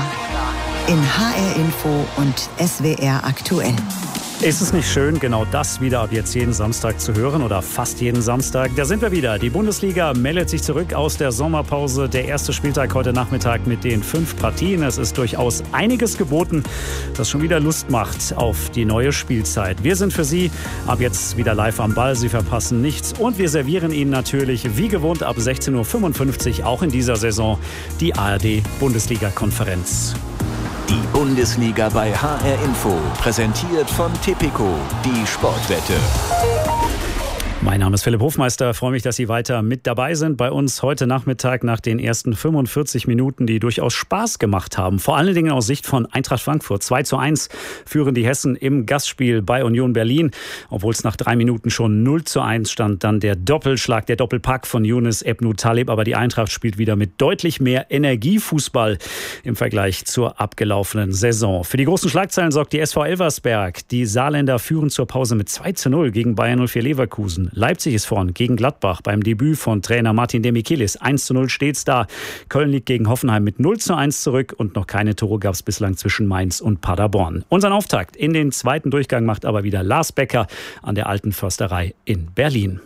in H R Info und S W R aktuell. Ist es nicht schön, genau das wieder ab jetzt jeden Samstag zu hören oder fast jeden Samstag? Da sind wir wieder. Die Bundesliga meldet sich zurück aus der Sommerpause. Der erste Spieltag heute Nachmittag mit den fünf Partien. Es ist durchaus einiges geboten, das schon wieder Lust macht auf die neue Spielzeit. Wir sind für Sie ab jetzt wieder live am Ball. Sie verpassen nichts und wir servieren Ihnen natürlich wie gewohnt ab sechzehn Uhr fünfundfünfzig auch in dieser Saison die A R D-Bundesliga-Konferenz. Die Bundesliga bei H R Info, präsentiert von Tipico, die Sportwette. Mein Name ist Philipp Hofmeister. Ich freue mich, dass Sie weiter mit dabei sind bei uns heute Nachmittag nach den ersten fünfundvierzig Minuten, die durchaus Spaß gemacht haben. Vor allen Dingen aus Sicht von Eintracht Frankfurt. zwei zu eins führen die Hessen im Gastspiel bei Union Berlin. Obwohl es nach drei Minuten schon null zu eins stand, dann der Doppelschlag, der Doppelpack von Younes Ebnou-Taleb. Aber die Eintracht spielt wieder mit deutlich mehr Energiefußball im Vergleich zur abgelaufenen Saison. Für die großen Schlagzeilen sorgt die S V Elversberg. Die Saarländer führen zur Pause mit zwei zu null gegen Bayer null vier Leverkusen. Leipzig ist vorn gegen Gladbach beim Debüt von Trainer Martin Demichelis. eins zu null steht's da. Köln liegt gegen Hoffenheim mit null zu eins zurück und noch keine Tore gab es bislang zwischen Mainz und Paderborn. Unseren Auftakt in den zweiten Durchgang macht aber wieder Lars Becker an der Alten Försterei in Berlin.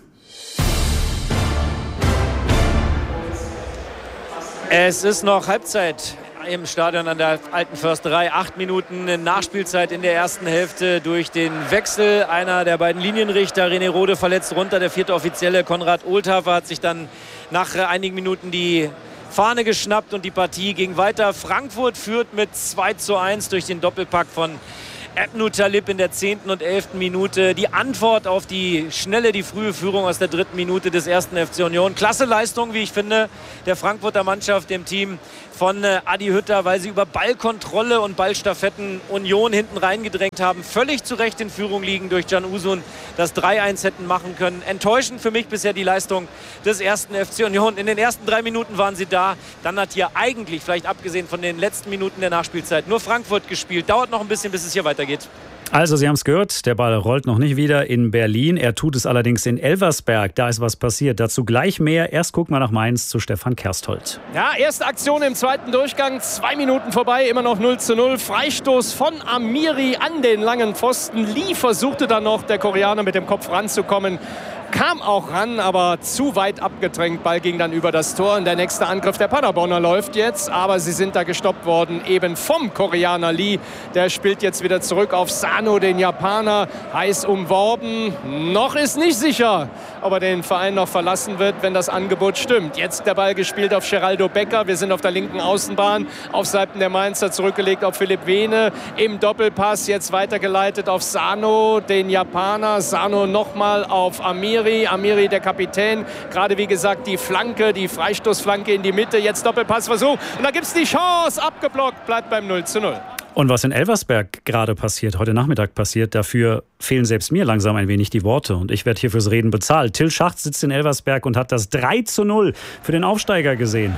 Es ist noch Halbzeit im Stadion an der Alten Försterei. Acht Minuten Nachspielzeit in der ersten Hälfte durch den Wechsel. Einer der beiden Linienrichter, René Rode, verletzt runter. Der vierte Offizielle, Konrad Ohlthafer, hat sich dann nach einigen Minuten die Fahne geschnappt und die Partie ging weiter. Frankfurt führt mit zwei zu eins durch den Doppelpack von Ebnou-Taleb in der zehnten und elften Minute. Die Antwort auf die schnelle, die frühe Führung aus der dritten Minute des ersten F C Union. Klasse Leistung, wie ich finde, der Frankfurter Mannschaft, dem Team von äh, Adi Hütter, weil sie über Ballkontrolle und Ballstaffetten Union hinten reingedrängt haben. Völlig zu Recht in Führung liegen durch Can Uzun, das drei eins hätten machen können. Enttäuschend für mich bisher die Leistung des ersten F C Union. In den ersten drei Minuten waren sie da. Dann hat hier eigentlich, vielleicht abgesehen von den letzten Minuten der Nachspielzeit, nur Frankfurt gespielt. Dauert noch ein bisschen, bis es hier weitergeht. Also, Sie haben es gehört, der Ball rollt noch nicht wieder in Berlin. Er tut es allerdings in Elversberg. Da ist was passiert. Dazu gleich mehr. Erst gucken wir nach Mainz zu Stefan Kersthold. Ja, erste Aktion im zweiten Durchgang. Zwei Minuten vorbei, immer noch null zu null. Freistoß von Amiri an den langen Pfosten. Lee versuchte dann noch, der Koreaner, mit dem Kopf ranzukommen. Kam auch ran, aber zu weit abgedrängt. Ball ging dann über das Tor. Und der nächste Angriff der Paderborner läuft jetzt. Aber sie sind da gestoppt worden, eben vom Koreaner Lee. Der spielt jetzt wieder zurück auf Sano, den Japaner. Heiß umworben. Noch ist nicht sicher, ob er den Verein noch verlassen wird, wenn das Angebot stimmt. Jetzt der Ball gespielt auf Geraldo Becker. Wir sind auf der linken Außenbahn. Auf Seiten der Mainzer zurückgelegt auf Philipp Vene. Im Doppelpass jetzt weitergeleitet auf Sano, den Japaner. Sano nochmal auf Amir. Amiri, der Kapitän, gerade wie gesagt die Flanke, die Freistoßflanke in die Mitte, jetzt Doppelpassversuch und da gibt es die Chance, abgeblockt, bleibt beim null zu null. Und was in Elversberg gerade passiert, heute Nachmittag passiert, dafür fehlen selbst mir langsam ein wenig die Worte und ich werde hier fürs Reden bezahlt. Till Schacht sitzt in Elversberg und hat das drei zu null für den Aufsteiger gesehen.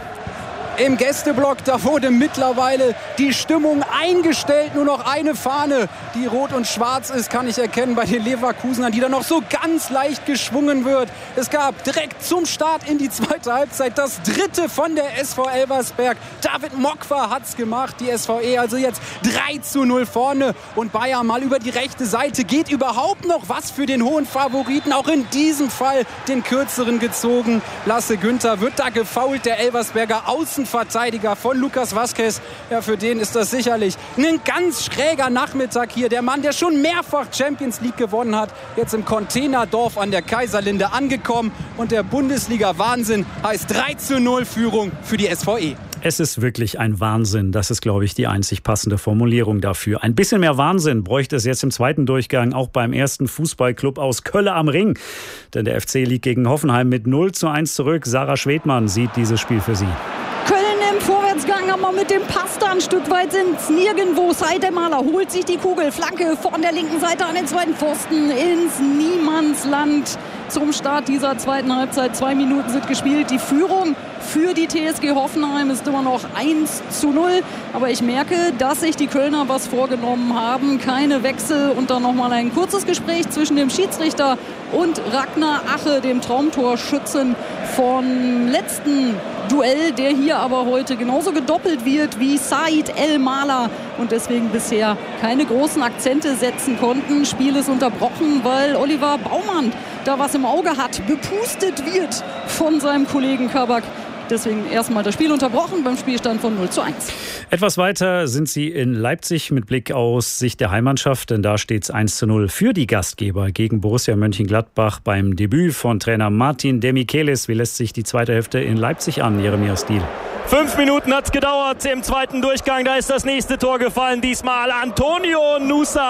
Im Gästeblock, da wurde mittlerweile die Stimmung eingestellt. Nur noch eine Fahne, die rot und schwarz ist, kann ich erkennen bei den Leverkusenern, die dann noch so ganz leicht geschwungen wird. Es gab direkt zum Start in die zweite Halbzeit das dritte von der S V Elversberg. David Mokwa hat's gemacht, die S V E also jetzt drei zu null vorne. Und Bayern mal über die rechte Seite. Geht überhaupt noch was für den hohen Favoriten? Auch in diesem Fall den kürzeren gezogen. Lasse Günther wird da gefoult, der Elversberger Außen Verteidiger von Lucas Vazquez. Ja, für den ist das sicherlich ein ganz schräger Nachmittag hier. Der Mann, der schon mehrfach Champions League gewonnen hat, jetzt im Containerdorf an der Kaiserlinde angekommen. Und der Bundesliga-Wahnsinn heißt drei zu null Führung für die S V E. Es ist wirklich ein Wahnsinn. Das ist, glaube ich, die einzig passende Formulierung dafür. Ein bisschen mehr Wahnsinn bräuchte es jetzt im zweiten Durchgang, auch beim ersten Fußballclub aus Kölle am Ring. Denn der F C liegt gegen Hoffenheim mit null zu eins zurück. Sarah Schwedmann sieht dieses Spiel für Sie. Köln im Vorwärtsgang, aber mit dem Pass da ein Stück weit sind's nirgendwo. Seidemaler holt sich die Kugel, Flanke von der linken Seite an den zweiten Pfosten ins Niemandsland. Zum Start dieser zweiten Halbzeit. Zwei Minuten sind gespielt. Die Führung für die T S G Hoffenheim ist immer noch eins zu null. Aber ich merke, dass sich die Kölner was vorgenommen haben. Keine Wechsel und dann nochmal ein kurzes Gespräch zwischen dem Schiedsrichter und Ragnar Ache, dem Traumtorschützen vom letzten Duell, der hier aber heute genauso gedoppelt wird wie Said El Mala und deswegen bisher keine großen Akzente setzen konnten. Spiel ist unterbrochen, weil Oliver Baumann da was im Auge hat, bepustet wird von seinem Kollegen Kabak. Deswegen erstmal das Spiel unterbrochen beim Spielstand von null zu eins. Etwas weiter sind sie in Leipzig mit Blick aus Sicht der Heimmannschaft, denn da steht es eins zu null für die Gastgeber gegen Borussia Mönchengladbach beim Debüt von Trainer Martin Demichelis. Wie lässt sich die zweite Hälfte in Leipzig an, Jeremia Stiel? Fünf Minuten hat es gedauert im zweiten Durchgang. Da ist das nächste Tor gefallen. Diesmal Antonio Nusa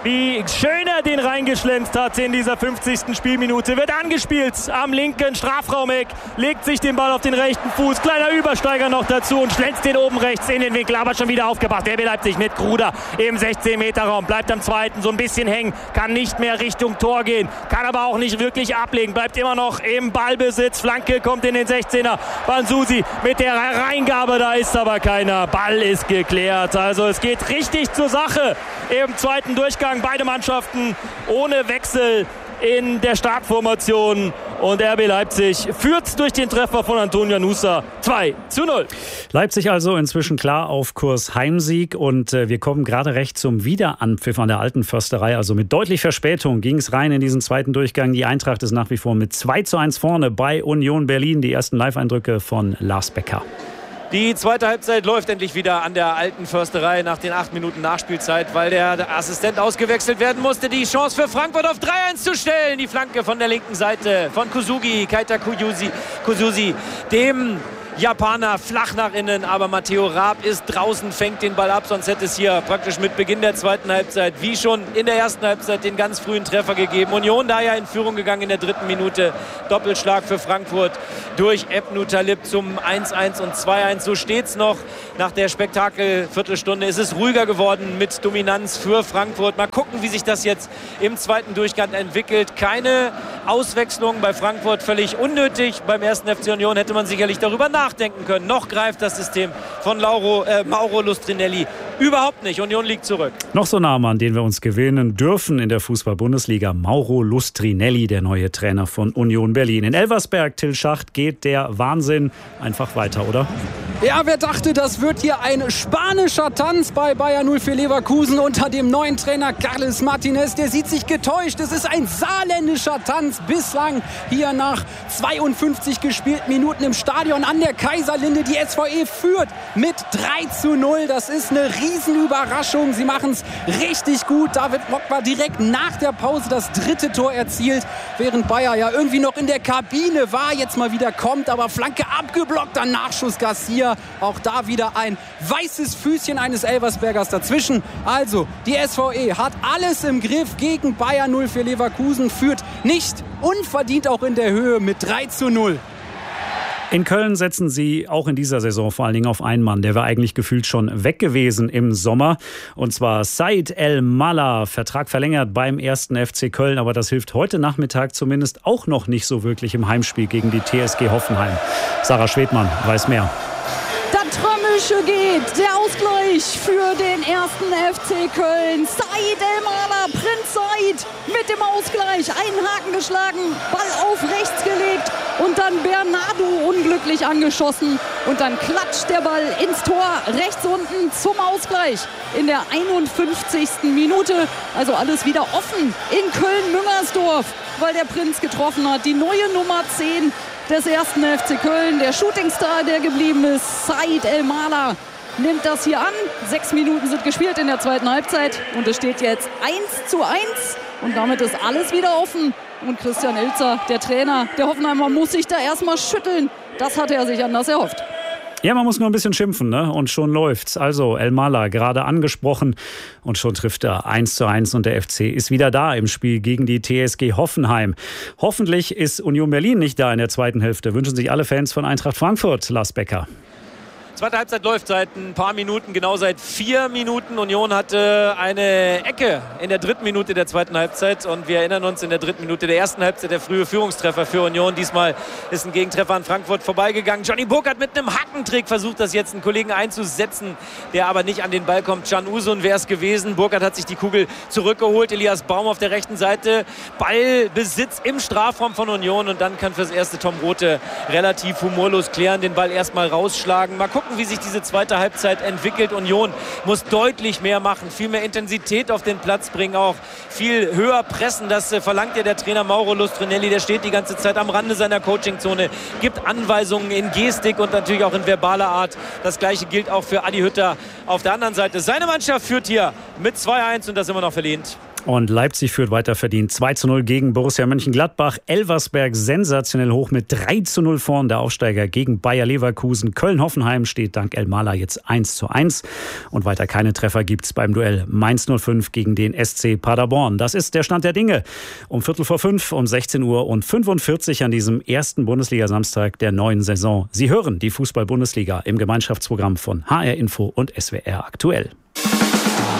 wie schön er den reingeschlänzt hat in dieser fünfzigsten Spielminute. Wird angespielt am linken Strafraumeck, legt sich den Ball auf den rechten Fuß, kleiner Übersteiger noch dazu und schlänzt den oben rechts in den Winkel, aber schon wieder aufgepasst. R B Leipzig mit Gruder im sechzehn Meter Raum, bleibt am zweiten so ein bisschen hängen, kann nicht mehr Richtung Tor gehen, kann aber auch nicht wirklich ablegen, bleibt immer noch im Ballbesitz. Flanke kommt in den sechzehner, Banzusi mit der Reingabe, da ist aber keiner. Ball ist geklärt, also es geht richtig zur Sache im zweiten Durchgang. Beide Mannschaften ohne Wechsel in der Startformation und R B Leipzig führt durch den Treffer von Antonio Nusa zwei zu null. Leipzig also inzwischen klar auf Kurs Heimsieg und äh, wir kommen gerade recht zum Wiederanpfiff an der Alten Försterei. Also mit deutlich Verspätung ging es rein in diesen zweiten Durchgang. Die Eintracht ist nach wie vor mit zwei zu eins vorne bei Union Berlin. Die ersten Live-Eindrücke von Lars Becker. Die zweite Halbzeit läuft endlich wieder an der Alten Försterei nach den acht Minuten Nachspielzeit, weil der Assistent ausgewechselt werden musste. Die Chance für Frankfurt auf drei eins zu stellen. Die Flanke von der linken Seite von Kusugi, Keita Kusugi, Kusugi, dem Japaner flach nach innen, aber Matteo Raab ist draußen, fängt den Ball ab, sonst hätte es hier praktisch mit Beginn der zweiten Halbzeit, wie schon in der ersten Halbzeit, den ganz frühen Treffer gegeben. Union da ja in Führung gegangen in der dritten Minute. Doppelschlag für Frankfurt durch Ebnu Talib zum eins eins und zwei eins. So steht es noch. Nach der Spektakel-Viertelstunde ist es ruhiger geworden mit Dominanz für Frankfurt. Mal gucken, wie sich das jetzt im zweiten Durchgang entwickelt. Keine Auswechslung bei Frankfurt, völlig unnötig. Beim ersten F C Union hätte man sicherlich darüber nachdenken können. Noch greift das System von Lauro, äh, Mauro Lustrinelli überhaupt nicht. Union liegt zurück. Noch so ein Name, an den wir uns gewöhnen dürfen in der Fußball-Bundesliga. Mauro Lustrinelli, der neue Trainer von Union Berlin. In Elversberg, Till Schacht, geht der Wahnsinn einfach weiter, oder? Ja, wer dachte, das wird hier ein spanischer Tanz bei Bayer null vier Leverkusen unter dem neuen Trainer Carles Martinez. Der sieht sich getäuscht. Es ist ein saarländischer Tanz bislang hier nach zweiundfünfzig gespielten Minuten im Stadion an der Kaiserlinde. Die S V E führt mit drei zu null. Das ist eine Riesenüberraschung. Sie machen es richtig gut. David Mokba direkt nach der Pause das dritte Tor erzielt, während Bayer ja irgendwie noch in der Kabine war, jetzt mal wieder kommt, aber Flanke abgeblockt, dann Nachschuss Garcia. Auch da wieder ein weißes Füßchen eines Elversbergers dazwischen. Also, die S V E hat alles im Griff gegen Bayer null vier Leverkusen, führt nicht unverdient auch in der Höhe mit drei zu null. In Köln setzen sie auch in dieser Saison vor allen Dingen auf einen Mann. Der war eigentlich gefühlt schon weg gewesen im Sommer. Und zwar Said El-Mala. Vertrag verlängert beim ersten F C Köln. Aber das hilft heute Nachmittag zumindest auch noch nicht so wirklich im Heimspiel gegen die T S G Hoffenheim. Sarah Schwedmann weiß mehr. Trömische geht der Ausgleich für den ersten F C Köln. Said El-Mala, Prinz Said mit dem Ausgleich. Einen Haken geschlagen, Ball auf rechts gelegt und dann Bernardo unglücklich angeschossen. Und dann klatscht der Ball ins Tor rechts unten zum Ausgleich in der einundfünfzigsten Minute. Also alles wieder offen in Köln-Müngersdorf, weil der Prinz getroffen hat. Die neue Nummer zehn des ersten F C Köln, der Shootingstar, der geblieben ist, Said El-Mala, nimmt das hier an. Sechs Minuten sind gespielt in der zweiten Halbzeit und es steht jetzt eins zu eins und damit ist alles wieder offen. Und Christian Ilzer, der Trainer der Hoffenheimer, muss sich da erstmal schütteln. Das hatte er sich anders erhofft. Ja, man muss nur ein bisschen schimpfen, ne? Und schon läuft's. Also El-Mala gerade angesprochen und schon trifft er eins zu eins und der F C ist wieder da im Spiel gegen die T S G Hoffenheim. Hoffentlich ist Union Berlin nicht da in der zweiten Hälfte. Wünschen sich alle Fans von Eintracht Frankfurt. Lars Becker. Zweite Halbzeit läuft seit ein paar Minuten, genau seit vier Minuten. Union hatte eine Ecke in der dritten Minute der zweiten Halbzeit und wir erinnern uns, in der dritten Minute der ersten Halbzeit der frühe Führungstreffer für Union. Diesmal ist ein Gegentreffer an Frankfurt vorbeigegangen. Johnny Burkhardt mit einem Hackentrick versucht das jetzt einen Kollegen einzusetzen, der aber nicht an den Ball kommt. Can Usun wäre es gewesen. Burkhardt hat sich die Kugel zurückgeholt. Elias Baum auf der rechten Seite. Ballbesitz im Strafraum von Union und dann kann fürs erste Tom Rothe relativ humorlos klären, den Ball erstmal rausschlagen. Mal gucken, wie sich diese zweite Halbzeit entwickelt. Union muss deutlich mehr machen, viel mehr Intensität auf den Platz bringen, auch viel höher pressen. Das äh, verlangt ja der Trainer Mauro Lustrinelli. Der steht die ganze Zeit am Rande seiner Coachingzone, gibt Anweisungen in Gestik und natürlich auch in verbaler Art. Das gleiche gilt auch für Adi Hütter auf der anderen Seite. Seine Mannschaft führt hier mit zwei eins und das immer noch verdient. Und Leipzig führt weiter verdient zwei zu null gegen Borussia Mönchengladbach. Elversberg sensationell hoch mit drei zu null vorn. Der Aufsteiger gegen Bayer Leverkusen. Köln-Hoffenheim steht dank Elmalah jetzt eins zu eins. Und weiter keine Treffer gibt's beim Duell Mainz null fünf gegen den S C Paderborn. Das ist der Stand der Dinge. Um Viertel vor fünf, um sechzehn Uhr und fünfundvierzig an diesem ersten Bundesliga-Samstag der neuen Saison. Sie hören die Fußball-Bundesliga im Gemeinschaftsprogramm von H R Info und S W R aktuell.